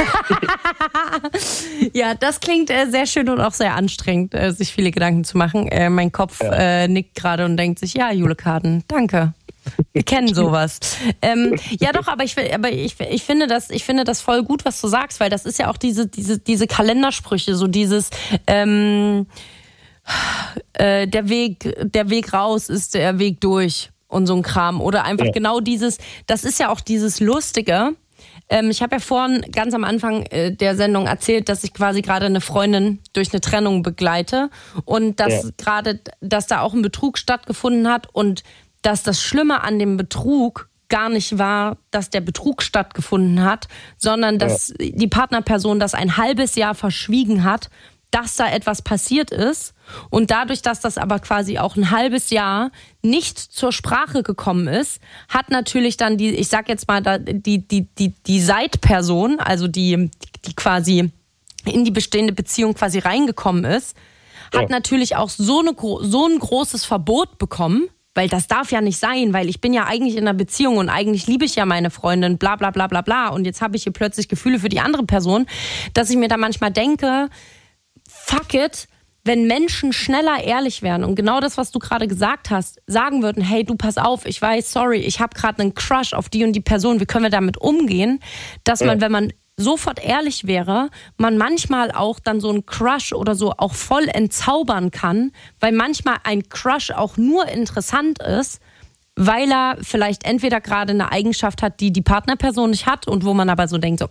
Ja, das klingt sehr schön und auch sehr anstrengend, sich viele Gedanken zu machen. Mein Kopf nickt gerade und denkt sich, ja, Jule Karden, danke. Wir kennen sowas. Ja, doch, aber ich finde das voll gut, was du sagst, weil das ist ja auch diese Kalendersprüche, so dieses der Weg raus ist der Weg durch und so ein Kram. Oder einfach genau das ist ja auch dieses Lustige. Ich habe ja vorhin ganz am Anfang der Sendung erzählt, dass ich quasi gerade eine Freundin durch eine Trennung begleite und dass da auch ein Betrug stattgefunden hat und dass das Schlimme an dem Betrug gar nicht war, dass der Betrug stattgefunden hat, sondern dass die Partnerperson das ein halbes Jahr verschwiegen hat, dass da etwas passiert ist. Und dadurch, dass das aber quasi auch ein halbes Jahr nicht zur Sprache gekommen ist, hat natürlich dann ich sag jetzt mal, die Seitperson, also die quasi in die bestehende Beziehung quasi reingekommen ist, hat natürlich auch so ein großes Verbot bekommen, weil das darf ja nicht sein, weil ich bin ja eigentlich in einer Beziehung und eigentlich liebe ich ja meine Freundin, bla bla bla bla bla. Und jetzt habe ich hier plötzlich Gefühle für die andere Person, dass ich mir da manchmal denke, fuck it, wenn Menschen schneller ehrlich wären und genau das, was du gerade gesagt hast, sagen würden, hey, du pass auf, ich weiß, sorry, ich habe gerade einen Crush auf die und die Person, wie können wir damit umgehen, dass man, wenn man sofort ehrlich wäre, man manchmal auch dann so einen Crush oder so auch voll entzaubern kann, weil manchmal ein Crush auch nur interessant ist, weil er vielleicht entweder gerade eine Eigenschaft hat, die die Partnerperson nicht hat und wo man aber so denkt, so,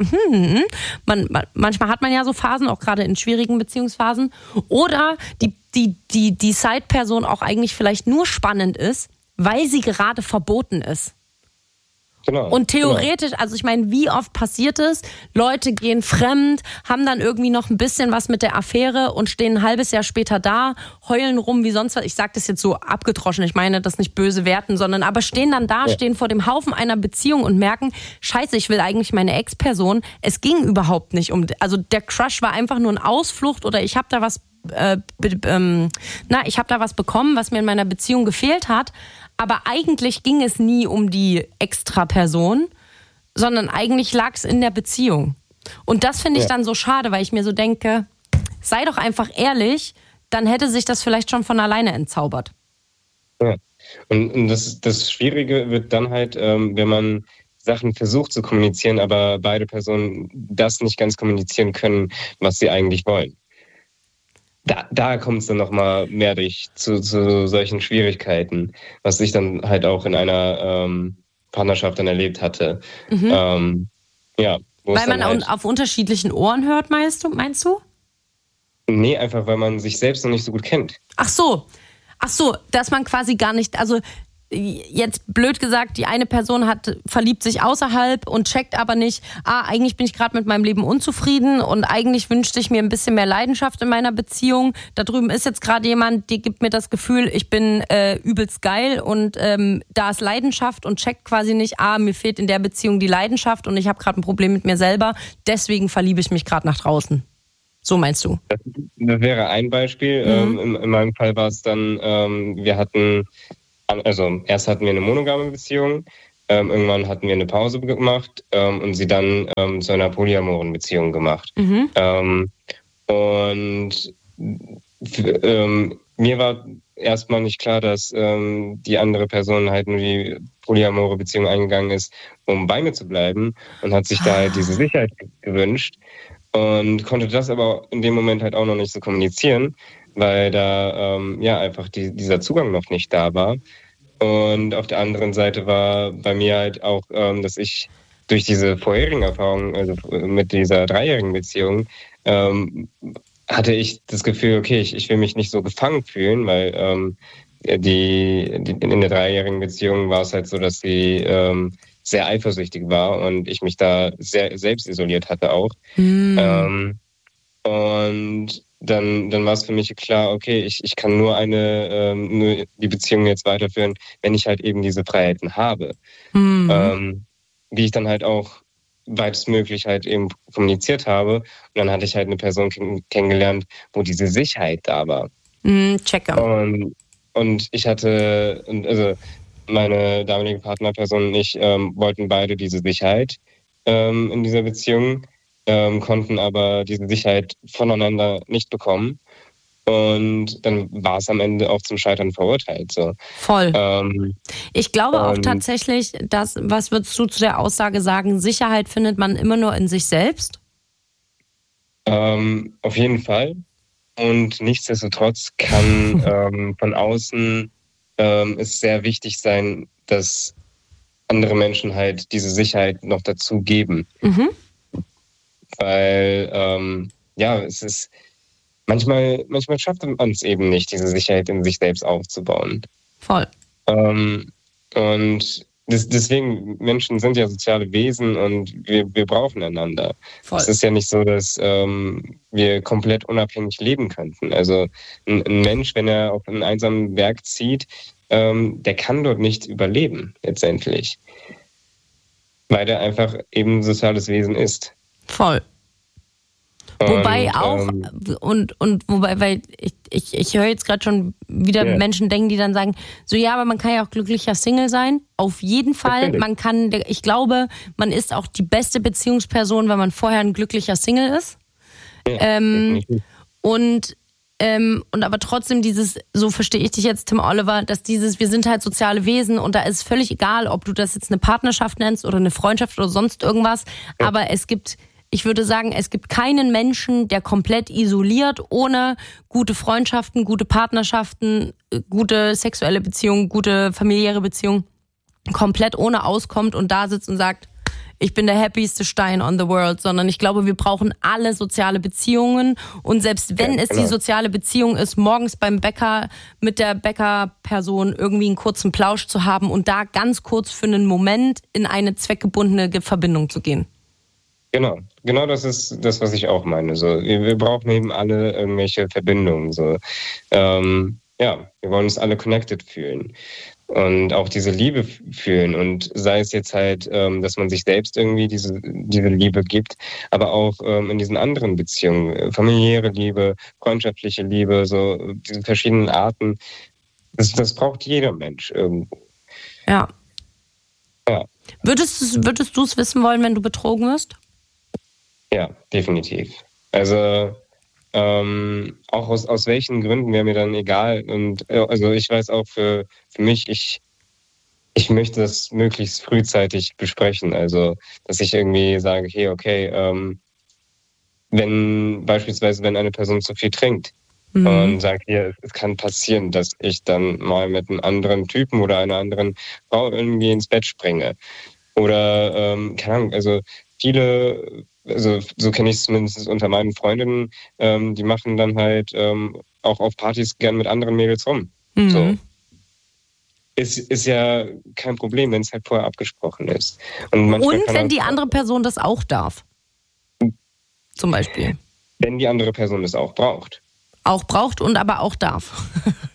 manchmal hat man ja so Phasen, auch gerade in schwierigen Beziehungsphasen, oder die Side-Person auch eigentlich vielleicht nur spannend ist, weil sie gerade verboten ist. Genau, und theoretisch, also ich meine, wie oft passiert es? Leute gehen fremd, haben dann irgendwie noch ein bisschen was mit der Affäre und stehen ein halbes Jahr später da, heulen rum wie sonst was. Ich sage das jetzt so abgedroschen, ich meine das nicht böse werten, sondern aber stehen dann da, stehen vor dem Haufen einer Beziehung und merken, scheiße, ich will eigentlich meine Ex-Person. Es ging überhaupt nicht also der Crush war einfach nur eine Ausflucht oder ich habe da was ich habe da was bekommen, was mir in meiner Beziehung gefehlt hat. Aber eigentlich ging es nie um die Extra-Person, sondern eigentlich lag es in der Beziehung. Und das finde ich dann so schade, weil ich mir so denke, sei doch einfach ehrlich, dann hätte sich das vielleicht schon von alleine entzaubert. Ja. Und das Schwierige wird dann halt, wenn man Sachen versucht zu kommunizieren, aber beide Personen das nicht ganz kommunizieren können, was sie eigentlich wollen. Da kommt es dann nochmal mehr zu solchen Schwierigkeiten, was ich dann halt auch in einer Partnerschaft dann erlebt hatte. Weil man halt auf unterschiedlichen Ohren hört, meinst du? Nee, einfach weil man sich selbst noch nicht so gut kennt. Ach so, dass man quasi gar nicht, also jetzt blöd gesagt, die eine Person verliebt sich außerhalb und checkt aber nicht, eigentlich bin ich gerade mit meinem Leben unzufrieden und eigentlich wünschte ich mir ein bisschen mehr Leidenschaft in meiner Beziehung. Da drüben ist jetzt gerade jemand, der gibt mir das Gefühl, ich bin übelst geil und da ist Leidenschaft und checkt quasi nicht, mir fehlt in der Beziehung die Leidenschaft und ich habe gerade ein Problem mit mir selber, deswegen verliebe ich mich gerade nach draußen. So meinst du? Das wäre ein Beispiel. In meinem Fall war es dann, erst hatten wir eine monogame Beziehung, irgendwann hatten wir eine Pause gemacht und sie dann zu einer polyamoren Beziehung gemacht. Mir war erstmal nicht klar, dass die andere Person halt nur die polyamore Beziehung eingegangen ist, um bei mir zu bleiben und hat sich da halt diese Sicherheit gewünscht und konnte das aber in dem Moment halt auch noch nicht so kommunizieren, weil da einfach dieser Zugang noch nicht da war. Und auf der anderen Seite war bei mir halt auch, dass ich durch diese vorherigen Erfahrungen, also mit dieser 3-jährigen Beziehung, hatte ich das Gefühl, okay, ich will mich nicht so gefangen fühlen, weil in der 3-jährigen Beziehung war es halt so, dass sie sehr eifersüchtig war und ich mich da sehr selbst isoliert hatte auch. Und dann war es für mich klar, okay, ich kann nur die Beziehung jetzt weiterführen, wenn ich halt eben diese Freiheiten habe. Die ich dann halt auch weitestmöglich halt eben kommuniziert habe. Und dann hatte ich halt eine Person kennengelernt, wo diese Sicherheit da war. Checker. Und ich hatte, also meine damalige Partnerperson und ich wollten beide diese Sicherheit in dieser Beziehung, konnten aber diese Sicherheit voneinander nicht bekommen. Und dann war es am Ende auch zum Scheitern verurteilt. So. Voll. Ich glaube auch tatsächlich, was würdest du zu der Aussage sagen, Sicherheit findet man immer nur in sich selbst? Auf jeden Fall. Und nichtsdestotrotz kann von außen es sehr wichtig sein, dass andere Menschen halt diese Sicherheit noch dazu geben. Weil, es ist manchmal schafft man es eben nicht, diese Sicherheit in sich selbst aufzubauen. Voll. Und deswegen, Menschen sind ja soziale Wesen und wir brauchen einander. Voll. Es ist ja nicht so, dass wir komplett unabhängig leben könnten. Also ein Mensch, wenn er auf einen einsamen Berg zieht, der kann dort nicht überleben, letztendlich. Weil er einfach eben ein soziales Wesen ist. Voll. Wobei auch, wobei, weil ich höre jetzt gerade schon wieder Menschen denken, die dann sagen, so ja, aber man kann ja auch glücklicher Single sein. Auf jeden Fall, ich glaube, man ist auch die beste Beziehungsperson, wenn man vorher ein glücklicher Single ist. Ja, und aber trotzdem so verstehe ich dich jetzt, Tim Oliver, dass wir sind halt soziale Wesen und da ist völlig egal, ob du das jetzt eine Partnerschaft nennst oder eine Freundschaft oder sonst irgendwas, aber ich würde sagen, es gibt keinen Menschen, der komplett isoliert, ohne gute Freundschaften, gute Partnerschaften, gute sexuelle Beziehungen, gute familiäre Beziehungen, komplett ohne auskommt und da sitzt und sagt, ich bin der happieste Stein on the world, sondern ich glaube, wir brauchen alle soziale Beziehungen und selbst wenn es die soziale Beziehung ist, morgens beim Bäcker mit der Bäckerperson irgendwie einen kurzen Plausch zu haben und da ganz kurz für einen Moment in eine zweckgebundene Verbindung zu gehen. Genau das ist das, was ich auch meine. So, wir brauchen eben alle irgendwelche Verbindungen. So. Wir wollen uns alle connected fühlen und auch diese Liebe fühlen. Und sei es jetzt halt, dass man sich selbst irgendwie diese Liebe gibt, aber auch in diesen anderen Beziehungen, familiäre Liebe, freundschaftliche Liebe, so diese verschiedenen Arten, das braucht jeder Mensch irgendwo. Ja. Würdest du es wissen wollen, wenn du betrogen wirst? Ja, definitiv. Also auch aus welchen Gründen wäre mir dann egal. Und also ich weiß auch für mich, ich möchte das möglichst frühzeitig besprechen. Also dass ich irgendwie sage, hey, okay, wenn eine Person zu viel trinkt und sagt, hier, es kann passieren, dass ich dann mal mit einem anderen Typen oder einer anderen Frau irgendwie ins Bett springe. Oder, keine Ahnung, also viele, also so kenne ich es zumindest unter meinen Freundinnen, die machen dann halt auch auf Partys gern mit anderen Mädels rum. Mhm. So. Ist ja kein Problem, wenn es halt vorher abgesprochen ist. Und wenn die andere Person das auch darf. Zum Beispiel. Wenn die andere Person das auch braucht. Auch braucht und aber auch darf.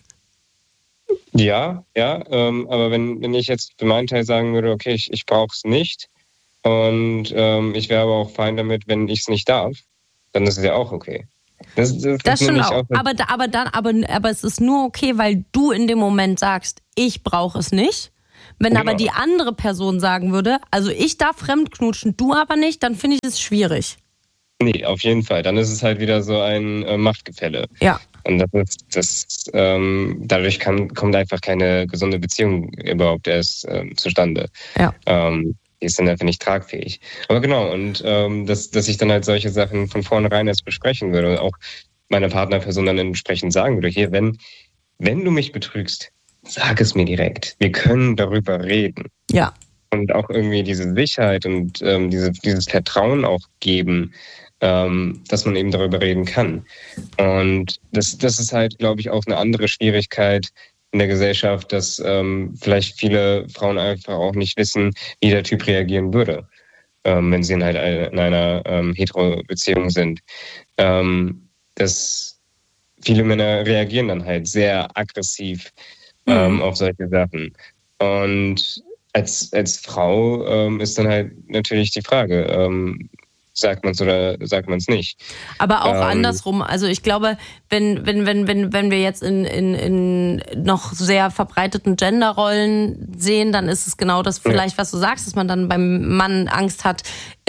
Ja, aber wenn ich jetzt für meinen Teil sagen würde, okay, ich brauche es nicht und ich wäre aber auch fein damit, wenn ich es nicht darf, dann ist es ja auch okay. Das stimmt auch. Aber es ist nur okay, weil du in dem Moment sagst, ich brauche es nicht. Wenn aber die andere Person sagen würde, also ich darf fremdknutschen, du aber nicht, dann finde ich es schwierig. Nee, auf jeden Fall. Dann ist es halt wieder so ein Machtgefälle. Ja. Und dadurch kommt einfach keine gesunde Beziehung überhaupt erst zustande. Ja. Die ist dann einfach nicht tragfähig. Aber genau, und dass ich dann halt solche Sachen von vornherein erst besprechen würde und auch meiner Partnerperson dann entsprechend sagen würde, hier, wenn du mich betrügst, sag es mir direkt. Wir können darüber reden. Ja. Und auch irgendwie diese Sicherheit und dieses Vertrauen auch geben, dass man eben darüber reden kann. Und das ist halt, glaube ich, auch eine andere Schwierigkeit in der Gesellschaft, dass vielleicht viele Frauen einfach auch nicht wissen, wie der Typ reagieren würde, wenn sie in einer Hetero-Beziehung sind. Dass viele Männer reagieren dann halt sehr aggressiv auf solche Sachen. Und als Frau ist dann halt natürlich die Frage, sagt man es oder sagt man es nicht. Aber auch andersrum. Also ich glaube, wenn wir jetzt in noch sehr verbreiteten Genderrollen sehen, dann ist es genau das vielleicht, was du sagst, dass man dann beim Mann Angst hat,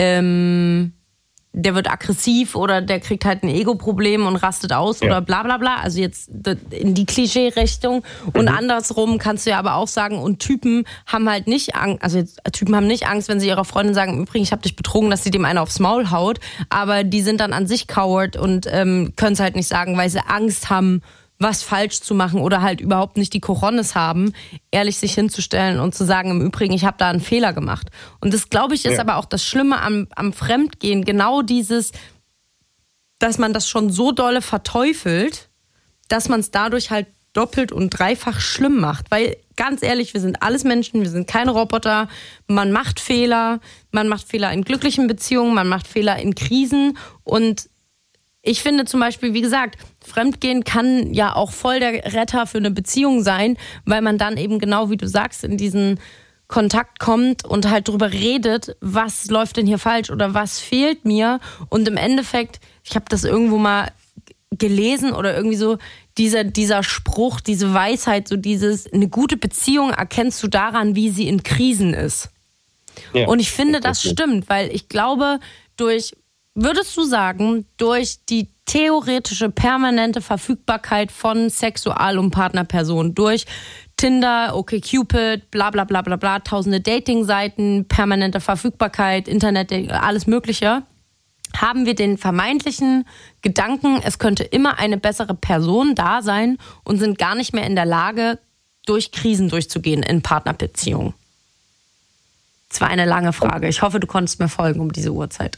der wird aggressiv oder der kriegt halt ein Ego-Problem und rastet aus oder bla bla bla. Also jetzt in die Klischee-Richtung. Und andersrum kannst du ja aber auch sagen, und Typen haben halt nicht Angst, also Typen haben nicht Angst, wenn sie ihrer Freundin sagen, im Übrigen, ich habe dich betrogen, dass sie dem einen aufs Maul haut. Aber die sind dann an sich coward und können es halt nicht sagen, weil sie Angst haben, was falsch zu machen oder halt überhaupt nicht die Cojones haben, ehrlich sich hinzustellen und zu sagen, im Übrigen, ich habe da einen Fehler gemacht. Und das, glaube ich, ist aber auch das Schlimme am Fremdgehen, genau dieses, dass man das schon so dolle verteufelt, dass man es dadurch halt doppelt und dreifach schlimm macht. Weil, ganz ehrlich, wir sind alles Menschen, wir sind keine Roboter, man macht Fehler in glücklichen Beziehungen, man macht Fehler in Krisen und ich finde zum Beispiel, wie gesagt, Fremdgehen kann ja auch voll der Retter für eine Beziehung sein, weil man dann eben genau, wie du sagst, in diesen Kontakt kommt und halt drüber redet, was läuft denn hier falsch oder was fehlt mir. Und im Endeffekt, ich habe das irgendwo mal gelesen oder irgendwie so, dieser Spruch, diese Weisheit, so dieses, eine gute Beziehung erkennst du daran, wie sie in Krisen ist. Ja, und ich finde, das stimmt, weil ich glaube, würdest du sagen, durch die theoretische permanente Verfügbarkeit von Sexual- und Partnerpersonen, durch Tinder, OkCupid, bla bla bla bla bla, tausende Dating-Seiten, permanente Verfügbarkeit, Internet, alles Mögliche, haben wir den vermeintlichen Gedanken, es könnte immer eine bessere Person da sein und sind gar nicht mehr in der Lage, durch Krisen durchzugehen in Partnerbeziehungen? Das war eine lange Frage. Ich hoffe, du konntest mir folgen um diese Uhrzeit.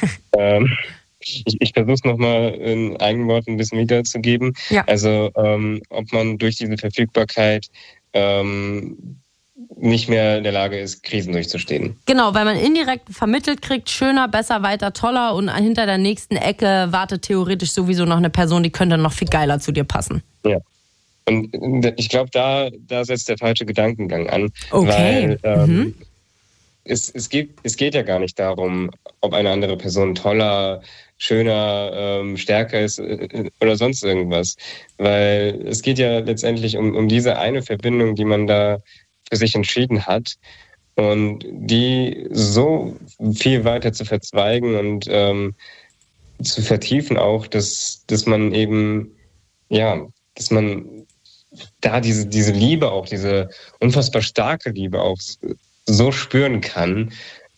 Ich versuche es nochmal in eigenen Worten ein bisschen wiederzugeben. Ja. Also ob man durch diese Verfügbarkeit nicht mehr in der Lage ist, Krisen durchzustehen. Genau, weil man indirekt vermittelt kriegt, schöner, besser, weiter, toller und hinter der nächsten Ecke wartet theoretisch sowieso noch eine Person, die könnte noch viel geiler zu dir passen. Ja. Und ich glaube, da setzt der falsche Gedankengang an. Okay. Weil es geht ja gar nicht darum, ob eine andere Person toller, schöner, stärker ist oder sonst irgendwas. Weil es geht ja letztendlich um diese eine Verbindung, die man da für sich entschieden hat und die so viel weiter zu verzweigen und zu vertiefen auch, dass man eben, ja, dass man da diese Liebe auch, diese unfassbar starke Liebe auch so spüren kann,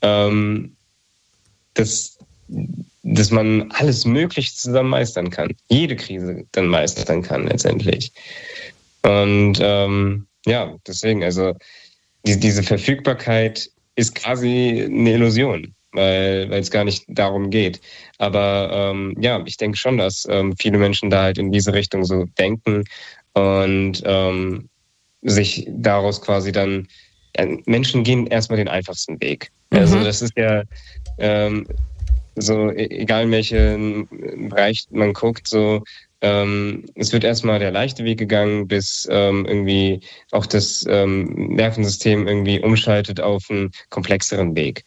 dass man alles Mögliche zusammen meistern kann. Jede Krise dann meistern kann letztendlich. Und deswegen, also diese Verfügbarkeit ist quasi eine Illusion, weil es gar nicht darum geht. Aber ich denke schon, dass viele Menschen da halt in diese Richtung so denken und sich daraus quasi dann, Menschen gehen erstmal den einfachsten Weg. Also das ist ja so, egal in welchen Bereich man guckt, so es wird erstmal der leichte Weg gegangen, bis irgendwie auch das Nervensystem irgendwie umschaltet auf einen komplexeren Weg.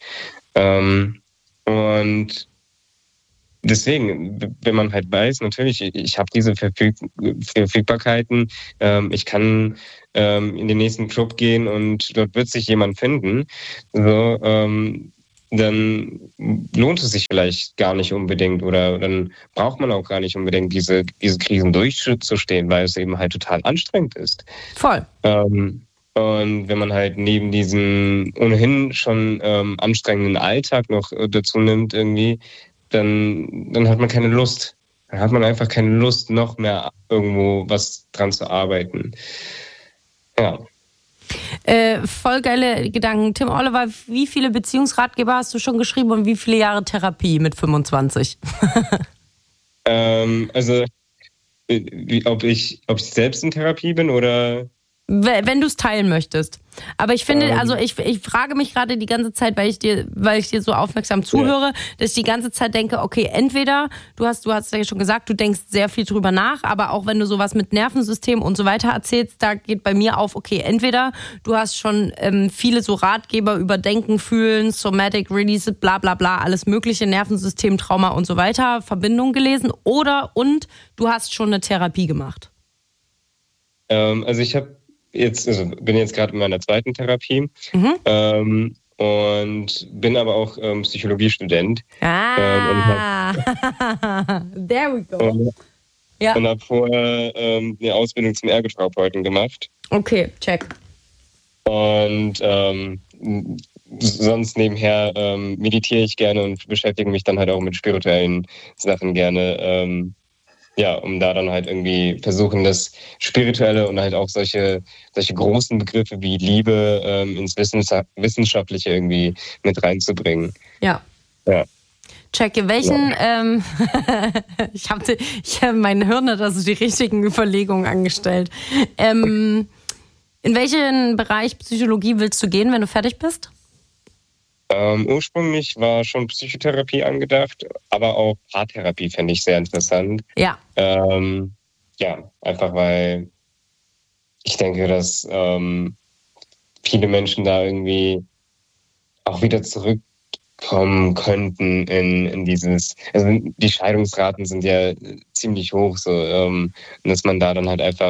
Und deswegen, wenn man halt weiß, natürlich, ich habe diese Verfügbarkeiten, ich kann in den nächsten Club gehen und dort wird sich jemand finden, so, dann lohnt es sich vielleicht gar nicht unbedingt oder dann braucht man auch gar nicht unbedingt diese Krisen durchzustehen, weil es eben halt total anstrengend ist. Voll. Und wenn man halt neben diesem ohnehin schon anstrengenden Alltag noch dazu nimmt irgendwie, dann hat man keine Lust. Dann hat man einfach keine Lust, noch mehr irgendwo was dran zu arbeiten. Ja. Voll geile Gedanken. Tim Oliver, wie viele Beziehungsratgeber hast du schon geschrieben und wie viele Jahre Therapie mit 25? Also, ob ich selbst in Therapie bin oder... Wenn du es teilen möchtest. Aber ich finde, also ich frage mich gerade die ganze Zeit, weil ich dir so aufmerksam zuhöre, dass ich die ganze Zeit denke, okay, entweder, du hast ja schon gesagt, du denkst sehr viel drüber nach, aber auch wenn du sowas mit Nervensystem und so weiter erzählst, da geht bei mir auf, okay, entweder du hast schon viele so Ratgeber über Denken, Fühlen, Somatic Release, bla bla bla, alles mögliche, Nervensystem, Trauma und so weiter, Verbindung gelesen, und du hast schon eine Therapie gemacht. Also ich bin jetzt gerade in meiner zweiten Therapie und bin aber auch Psychologiestudent. There we go. Und habe vorher eine Ausbildung zum Ergotherapeuten gemacht. Okay, check. Und sonst nebenher meditiere ich gerne und beschäftige mich dann halt auch mit spirituellen Sachen gerne. Um da dann halt irgendwie versuchen, das Spirituelle und halt auch solche großen Begriffe wie Liebe ins Wissenschaftliche irgendwie mit reinzubringen. Ja. Checke, welchen, ich habe mein Hirn hat also die richtigen Überlegungen angestellt. In welchen Bereich Psychologie willst du gehen, wenn du fertig bist? Ursprünglich war schon Psychotherapie angedacht, aber auch Paartherapie fände ich sehr interessant. Ja. Einfach weil ich denke, dass viele Menschen da irgendwie auch wieder zurückkommen könnten in dieses, also die Scheidungsraten sind ja ziemlich hoch, so, dass man da dann halt einfach,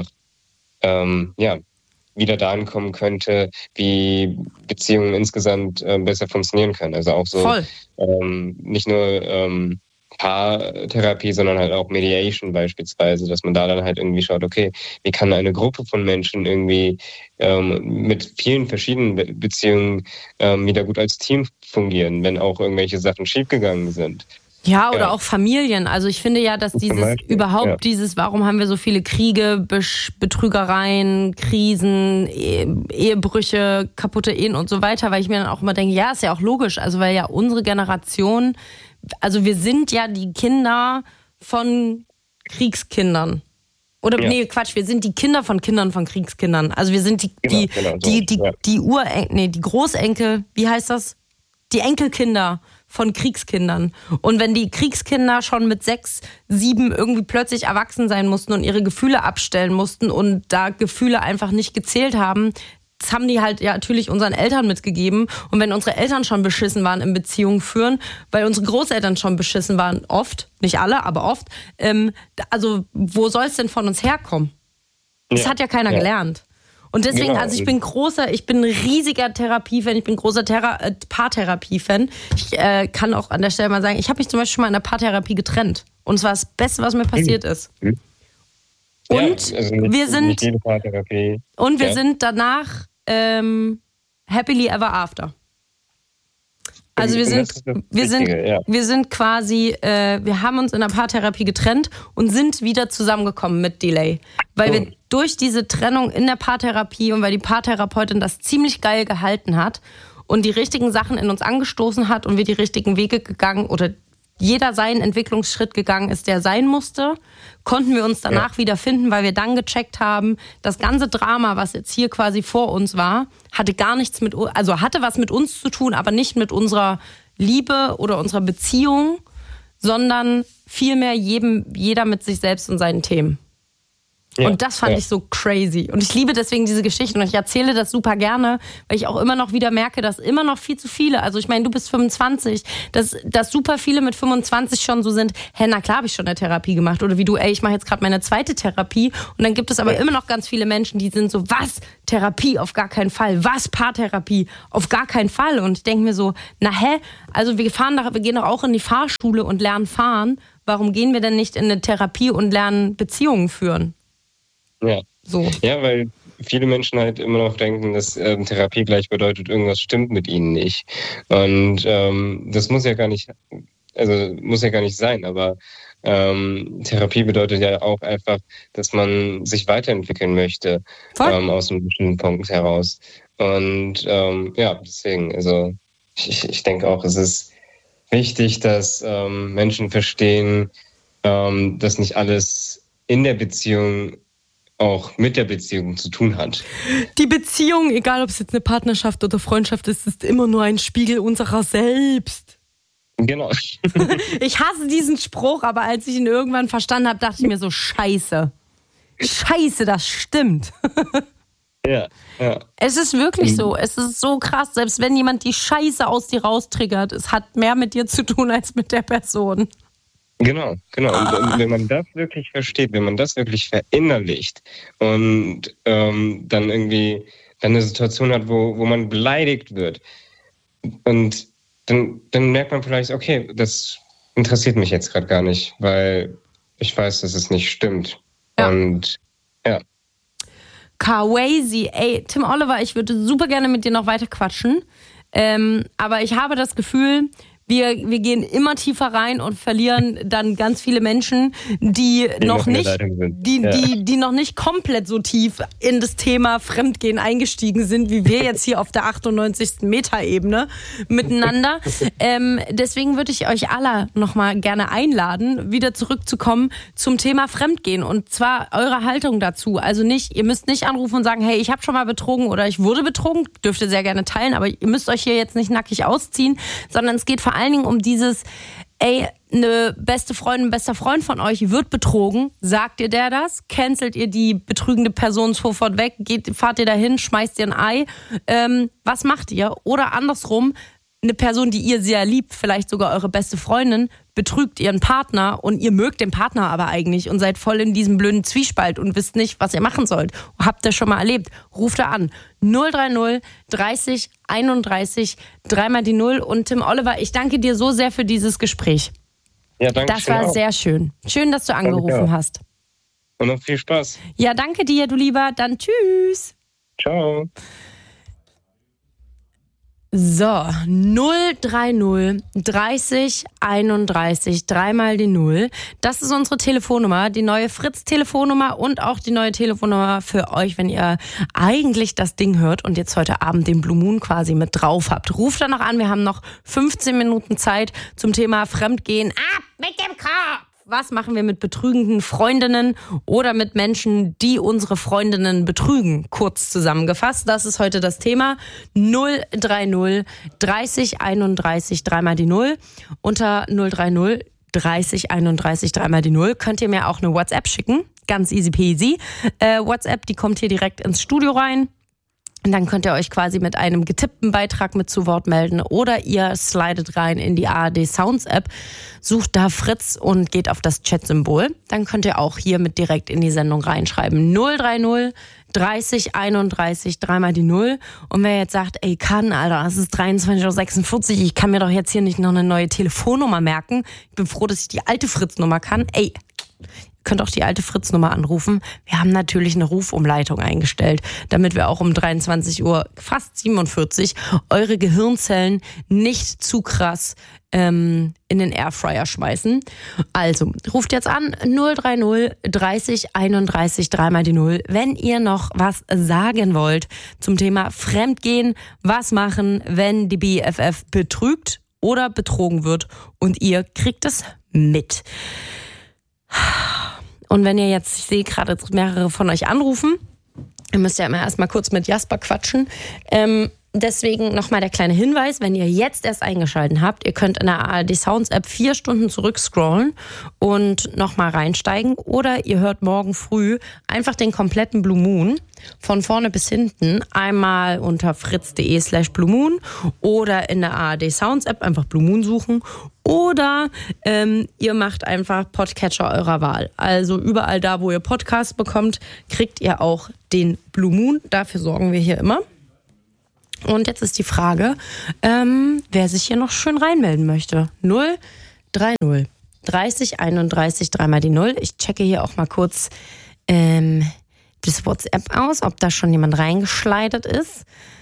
wieder dahin kommen könnte, wie Beziehungen insgesamt besser funktionieren können. Also auch so nicht nur Paartherapie, sondern halt auch Mediation beispielsweise, dass man da dann halt irgendwie schaut, okay, wie kann eine Gruppe von Menschen irgendwie mit vielen verschiedenen Beziehungen wieder gut als Team fungieren, wenn auch irgendwelche Sachen schiefgegangen sind. Ja, oder auch Familien. Also ich finde ja, dass warum haben wir so viele Kriege, Betrügereien, Krisen, Ehebrüche, kaputte Ehen und so weiter, weil ich mir dann auch immer denke, ja, ist ja auch logisch, also weil ja unsere Generation, also wir sind ja die Kinder von Kriegskindern. Oder wir sind die Kinder von Kriegskindern. Also wir sind die Großenkel, wie heißt das? Die Enkelkinder von Kriegskindern. Und wenn die Kriegskinder schon mit 6, 7 irgendwie plötzlich erwachsen sein mussten und ihre Gefühle abstellen mussten und da Gefühle einfach nicht gezählt haben, das haben die halt ja natürlich unseren Eltern mitgegeben. Und wenn unsere Eltern schon beschissen waren im Beziehungen führen, weil unsere Großeltern schon beschissen waren, oft, nicht alle, aber oft, also wo soll es denn von uns herkommen? Das hat ja keiner gelernt. Und deswegen, also ich bin ein riesiger Therapiefan, ich bin großer Paartherapie-Fan. Ich kann auch an der Stelle mal sagen, ich habe mich zum Beispiel schon mal in der Paartherapie getrennt. Und es war das Beste, was mir passiert ist. Und wir sind danach happily ever after. Also wir haben uns in der Paartherapie getrennt und sind wieder zusammengekommen mit Delay. Weil wir durch diese Trennung in der Paartherapie und weil die Paartherapeutin das ziemlich geil gehalten hat und die richtigen Sachen in uns angestoßen hat und wir die richtigen Wege gegangen oder jeder seinen Entwicklungsschritt gegangen ist, der sein musste, konnten wir uns danach wieder finden, weil wir dann gecheckt haben, das ganze Drama, was jetzt hier quasi vor uns war, hatte was mit uns zu tun, aber nicht mit unserer Liebe oder unserer Beziehung, sondern vielmehr jeder mit sich selbst und seinen Themen. Ja, und das fand ich so crazy. Und ich liebe deswegen diese Geschichten. Und ich erzähle das super gerne, weil ich auch immer noch wieder merke, dass immer noch viel zu viele, also ich meine, du bist 25, dass super viele mit 25 schon so sind, na klar habe ich schon eine Therapie gemacht. Oder wie du, ich mache jetzt gerade meine 2. Therapie. Und dann gibt es aber immer noch ganz viele Menschen, die sind so, was? Therapie? Auf gar keinen Fall. Was? Paartherapie? Auf gar keinen Fall. Und ich denke mir so, also wir gehen doch auch in die Fahrschule und lernen fahren. Warum gehen wir denn nicht in eine Therapie und lernen Beziehungen führen? Ja. So. Ja, weil viele Menschen halt immer noch denken, dass Therapie gleich bedeutet, irgendwas stimmt mit ihnen nicht. Und das muss ja gar nicht sein, aber Therapie bedeutet ja auch einfach, dass man sich weiterentwickeln möchte aus einem bestimmten Punkt heraus. Und deswegen, also ich denke auch, es ist wichtig, dass Menschen verstehen, dass nicht alles in der Beziehung auch mit der Beziehung zu tun hat. Die Beziehung, egal ob es jetzt eine Partnerschaft oder Freundschaft ist, ist immer nur ein Spiegel unserer selbst. Genau. Ich hasse diesen Spruch, aber als ich ihn irgendwann verstanden habe, dachte ich mir so, Scheiße, das stimmt. Ja. Es ist wirklich so, es ist so krass, selbst wenn jemand die Scheiße aus dir raustriggert, es hat mehr mit dir zu tun als mit der Person. Genau. Und wenn man das wirklich versteht, wenn man das wirklich verinnerlicht und dann irgendwie dann eine Situation hat, wo man beleidigt wird und dann merkt man vielleicht, okay, das interessiert mich jetzt gerade gar nicht, weil ich weiß, dass es nicht stimmt. Ja. Und ja. Crazy. Tim Oliver, ich würde super gerne mit dir noch weiter quatschen, aber ich habe das Gefühl, wir gehen immer tiefer rein und verlieren dann ganz viele Menschen, die noch nicht komplett so tief in das Thema Fremdgehen eingestiegen sind, wie wir jetzt hier auf der 98. Metaebene miteinander. Deswegen würde ich euch alle nochmal gerne einladen, wieder zurückzukommen zum Thema Fremdgehen und zwar eure Haltung dazu. Also ihr müsst nicht anrufen und sagen, hey, ich habe schon mal betrogen oder ich wurde betrogen, dürft ihr sehr gerne teilen, aber ihr müsst euch hier jetzt nicht nackig ausziehen, sondern es geht vor allen Dingen um dieses, eine beste Freundin, ein bester Freund von euch wird betrogen. Sagt ihr der das? Cancelt ihr die betrügende Person sofort weg? Fahrt ihr dahin? Schmeißt ihr ein Ei? Was macht ihr? Oder andersrum, eine Person, die ihr sehr liebt, vielleicht sogar eure beste Freundin, betrügt ihren Partner und ihr mögt den Partner aber eigentlich und seid voll in diesem blöden Zwiespalt und wisst nicht, was ihr machen sollt. Habt ihr schon mal erlebt? Ruft da an. 030 30 31 3 die 0. Und Tim Oliver, ich danke dir so sehr für dieses Gespräch. Ja, danke. Das war sehr schön. Schön, dass du angerufen hast. Und noch viel Spaß. Ja, danke dir, du Lieber. Dann tschüss. Ciao. So, 030 30 31 3 die 0. Das ist unsere Telefonnummer, die neue Fritz-Telefonnummer und auch die neue Telefonnummer für euch, wenn ihr eigentlich das Ding hört und jetzt heute Abend den Blue Moon quasi mit drauf habt. Ruft da noch an, wir haben noch 15 Minuten Zeit zum Thema Fremdgehen. Ab mit dem Kopf! Was machen wir mit betrügenden Freundinnen oder mit Menschen, die unsere Freundinnen betrügen? Kurz zusammengefasst, das ist heute das Thema. 030 30 31 3 die 0. Unter 030 30 31 3 die 0 könnt ihr mir auch eine WhatsApp schicken. Ganz easy peasy. WhatsApp, die kommt hier direkt ins Studio rein. Und dann könnt ihr euch quasi mit einem getippten Beitrag mit zu Wort melden oder ihr slidet rein in die ARD Sounds App, sucht da Fritz und geht auf das Chat-Symbol. Dann könnt ihr auch hier mit direkt in die Sendung reinschreiben. 030 30 31 3 die 0. Und wer jetzt sagt, Alter, es ist 23:46 Uhr, ich kann mir doch jetzt hier nicht noch eine neue Telefonnummer merken. Ich bin froh, dass ich die alte Fritz-Nummer kann. Könnt auch die alte Fritz-Nummer anrufen. Wir haben natürlich eine Rufumleitung eingestellt, damit wir auch um 23 Uhr, fast 47, eure Gehirnzellen nicht zu krass in den Airfryer schmeißen. Also, ruft jetzt an 030 30 31 3 die 0, wenn ihr noch was sagen wollt zum Thema Fremdgehen. Was machen, wenn die BFF betrügt oder betrogen wird und ihr kriegt es mit. Und wenn ihr jetzt, ich sehe gerade mehrere von euch anrufen, ihr müsst ja immer erstmal kurz mit Jasper quatschen. Deswegen nochmal der kleine Hinweis, wenn ihr jetzt erst eingeschaltet habt, ihr könnt in der ARD Sounds App 4 Stunden zurückscrollen und nochmal reinsteigen. Oder ihr hört morgen früh einfach den kompletten Blue Moon von vorne bis hinten einmal unter fritz.de/Blue Moon oder in der ARD Sounds App einfach Blue Moon suchen. Oder ihr macht einfach Podcatcher eurer Wahl. Also überall da, wo ihr Podcasts bekommt, kriegt ihr auch den Blue Moon. Dafür sorgen wir hier immer. Und jetzt ist die Frage, wer sich hier noch schön reinmelden möchte. 030 30 31 3 die 0. Ich checke hier auch mal kurz das WhatsApp aus, ob da schon jemand reingeschleitet ist.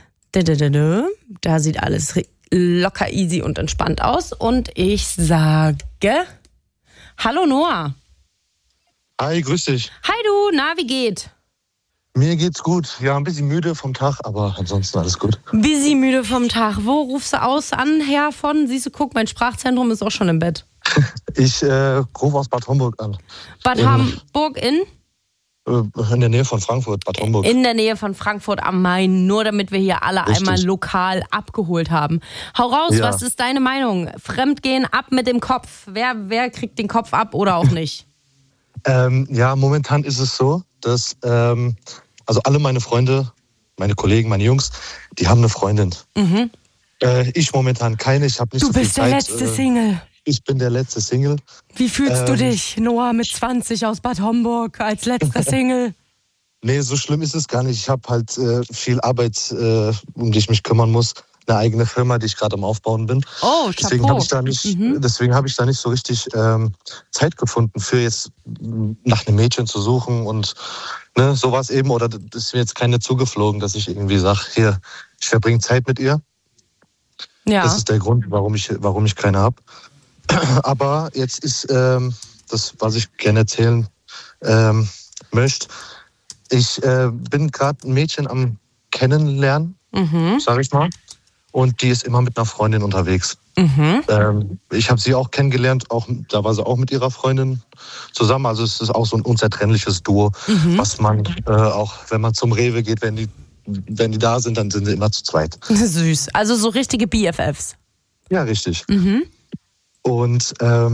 Da sieht alles locker, easy und entspannt aus. Und ich sage, hallo Noah. Hi, grüß dich. Hi du, na, wie geht? Mir geht's gut. Ja, ein bisschen müde vom Tag, aber ansonsten alles gut. Busy müde vom Tag. Wo rufst du her von? Siehst du, guck, mein Sprachzentrum ist auch schon im Bett. Ich rufe aus Bad Homburg an. Bad Homburg in der Nähe von Frankfurt, Bad Homburg. In der Nähe von Frankfurt am Main, nur damit wir hier alle Richtig. Einmal lokal abgeholt haben. Hau raus, Ja. Was ist deine Meinung? Fremdgehen, ab mit dem Kopf. Wer kriegt den Kopf ab oder auch nicht? Ja, momentan ist es so, dass also alle meine Freunde, meine Kollegen, meine Jungs, die haben eine Freundin. Mhm. Ich momentan keine. Ich habe nicht Du so viel bist Zeit. der letzte Single. Ich bin der letzte Single. Wie fühlst du dich, Noah, mit 20 aus Bad Homburg als letzter Single? Nee, so schlimm ist es gar nicht. Ich habe halt viel Arbeit, um die ich mich kümmern muss. Eine eigene Firma, die ich gerade am Aufbauen bin. Oh, Deswegen Chapeau. habe ich da nicht so richtig Zeit gefunden, für jetzt nach einem Mädchen zu suchen und sowas eben. Oder das ist mir jetzt keine zugeflogen, dass ich irgendwie sage, hier, ich verbringe Zeit mit ihr. Ja. Das ist der Grund, warum ich keine habe. Aber jetzt ist das, was ich gerne erzählen möchte. Ich bin gerade ein Mädchen am Kennenlernen, sage ich mal. Und die ist immer mit einer Freundin unterwegs. Ich habe sie auch kennengelernt, da war sie auch mit ihrer Freundin zusammen. Also es ist auch so ein unzertrennliches Duo, was man auch, wenn man zum Rewe geht, wenn die da sind, dann sind sie immer zu zweit. Süß. Also so richtige BFFs. Ja, richtig. Und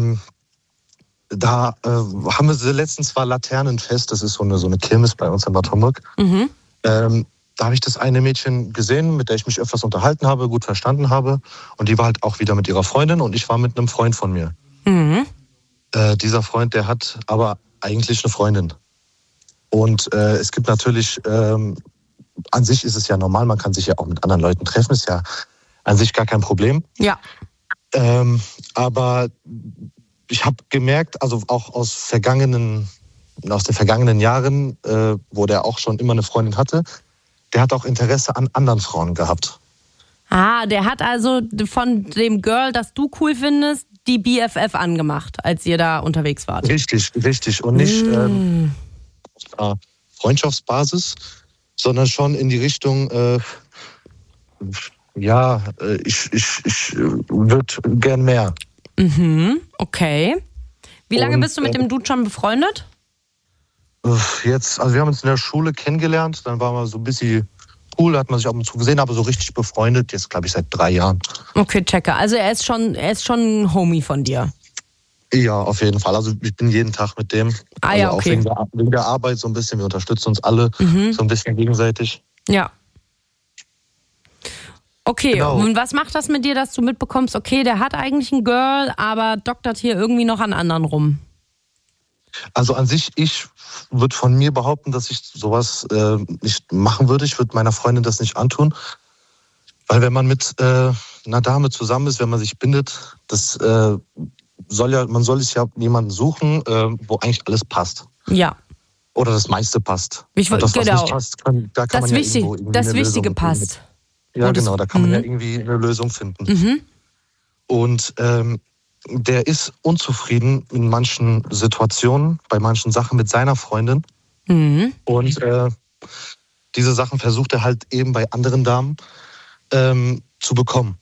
da haben wir sie letztens, war Laternenfest, das ist so eine Kirmes bei uns in Bad Homburg. Da habe ich das eine Mädchen gesehen, mit der ich mich öfters unterhalten habe, gut verstanden habe. Und die war halt auch wieder mit ihrer Freundin und ich war mit einem Freund von mir. Dieser Freund, der hat aber eigentlich eine Freundin. Und es gibt natürlich, an sich ist es ja normal, man kann sich ja auch mit anderen Leuten treffen, ist ja an sich gar kein Problem. Ja. Aber ich habe gemerkt, also auch aus den vergangenen Jahren, wo der auch schon immer eine Freundin hatte, der hat auch Interesse an anderen Frauen gehabt. Ah, der hat also von dem Girl, das du cool findest, die BFF angemacht, als ihr da unterwegs wart. Richtig. Und nicht auf Freundschaftsbasis, sondern schon in die Richtung, ich würde gern mehr. Okay. Wie lange bist du mit dem Dude schon befreundet? Also wir haben uns in der Schule kennengelernt, dann waren wir so ein bisschen cool, hat man sich ab und zu gesehen, aber so richtig befreundet, jetzt glaube ich seit 3 Jahren. Okay, checke. Also er ist schon ein Homie von dir. Ja, auf jeden Fall. Also ich bin jeden Tag mit dem. Ah ja, also okay. Auch wegen der Arbeit so ein bisschen, wir unterstützen uns alle so ein bisschen gegenseitig. Ja. Okay, Genau. Und was macht das mit dir, dass du mitbekommst, okay, der hat eigentlich ein Girl, aber doktert hier irgendwie noch an anderen rum? Also an sich, ich würde von mir behaupten, dass ich sowas nicht machen würde. Ich würde meiner Freundin das nicht antun. Weil wenn man mit einer Dame zusammen ist, wenn man sich bindet, das man soll sich ja jemanden suchen, wo eigentlich alles passt. Ja. Oder das meiste passt. Und das, was nicht passt, da kann das man ja irgendwo das Wichtige passt. Ja, genau, da kann man ja irgendwie eine Lösung finden. Und der ist unzufrieden in manchen Situationen, bei manchen Sachen mit seiner Freundin. Und diese Sachen versucht er halt eben bei anderen Damen zu bekommen.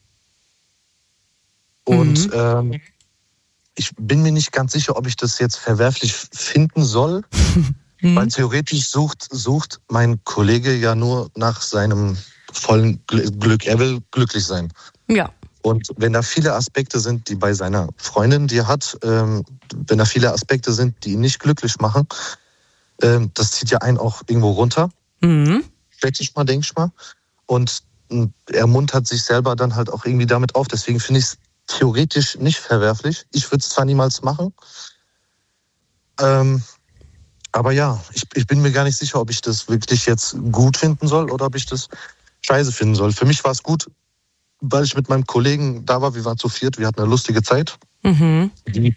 Und ich bin mir nicht ganz sicher, ob ich das jetzt verwerflich finden soll, weil theoretisch sucht mein Kollege ja nur nach seinem vollen Glück. Er will glücklich sein. Ja. Und wenn da viele Aspekte sind, die bei seiner Freundin, die er hat, wenn da viele Aspekte sind, die ihn nicht glücklich machen, das zieht ja einen auch irgendwo runter. Denke ich mal. Und er muntert sich selber dann halt auch irgendwie damit auf. Deswegen finde ich es theoretisch nicht verwerflich. Ich würde es zwar niemals machen. Aber ja, ich bin mir gar nicht sicher, ob ich das wirklich jetzt gut finden soll oder ob ich das scheiße finden soll. Für mich war es gut, weil ich mit meinem Kollegen da war. Wir waren zu viert, wir hatten eine lustige Zeit. Die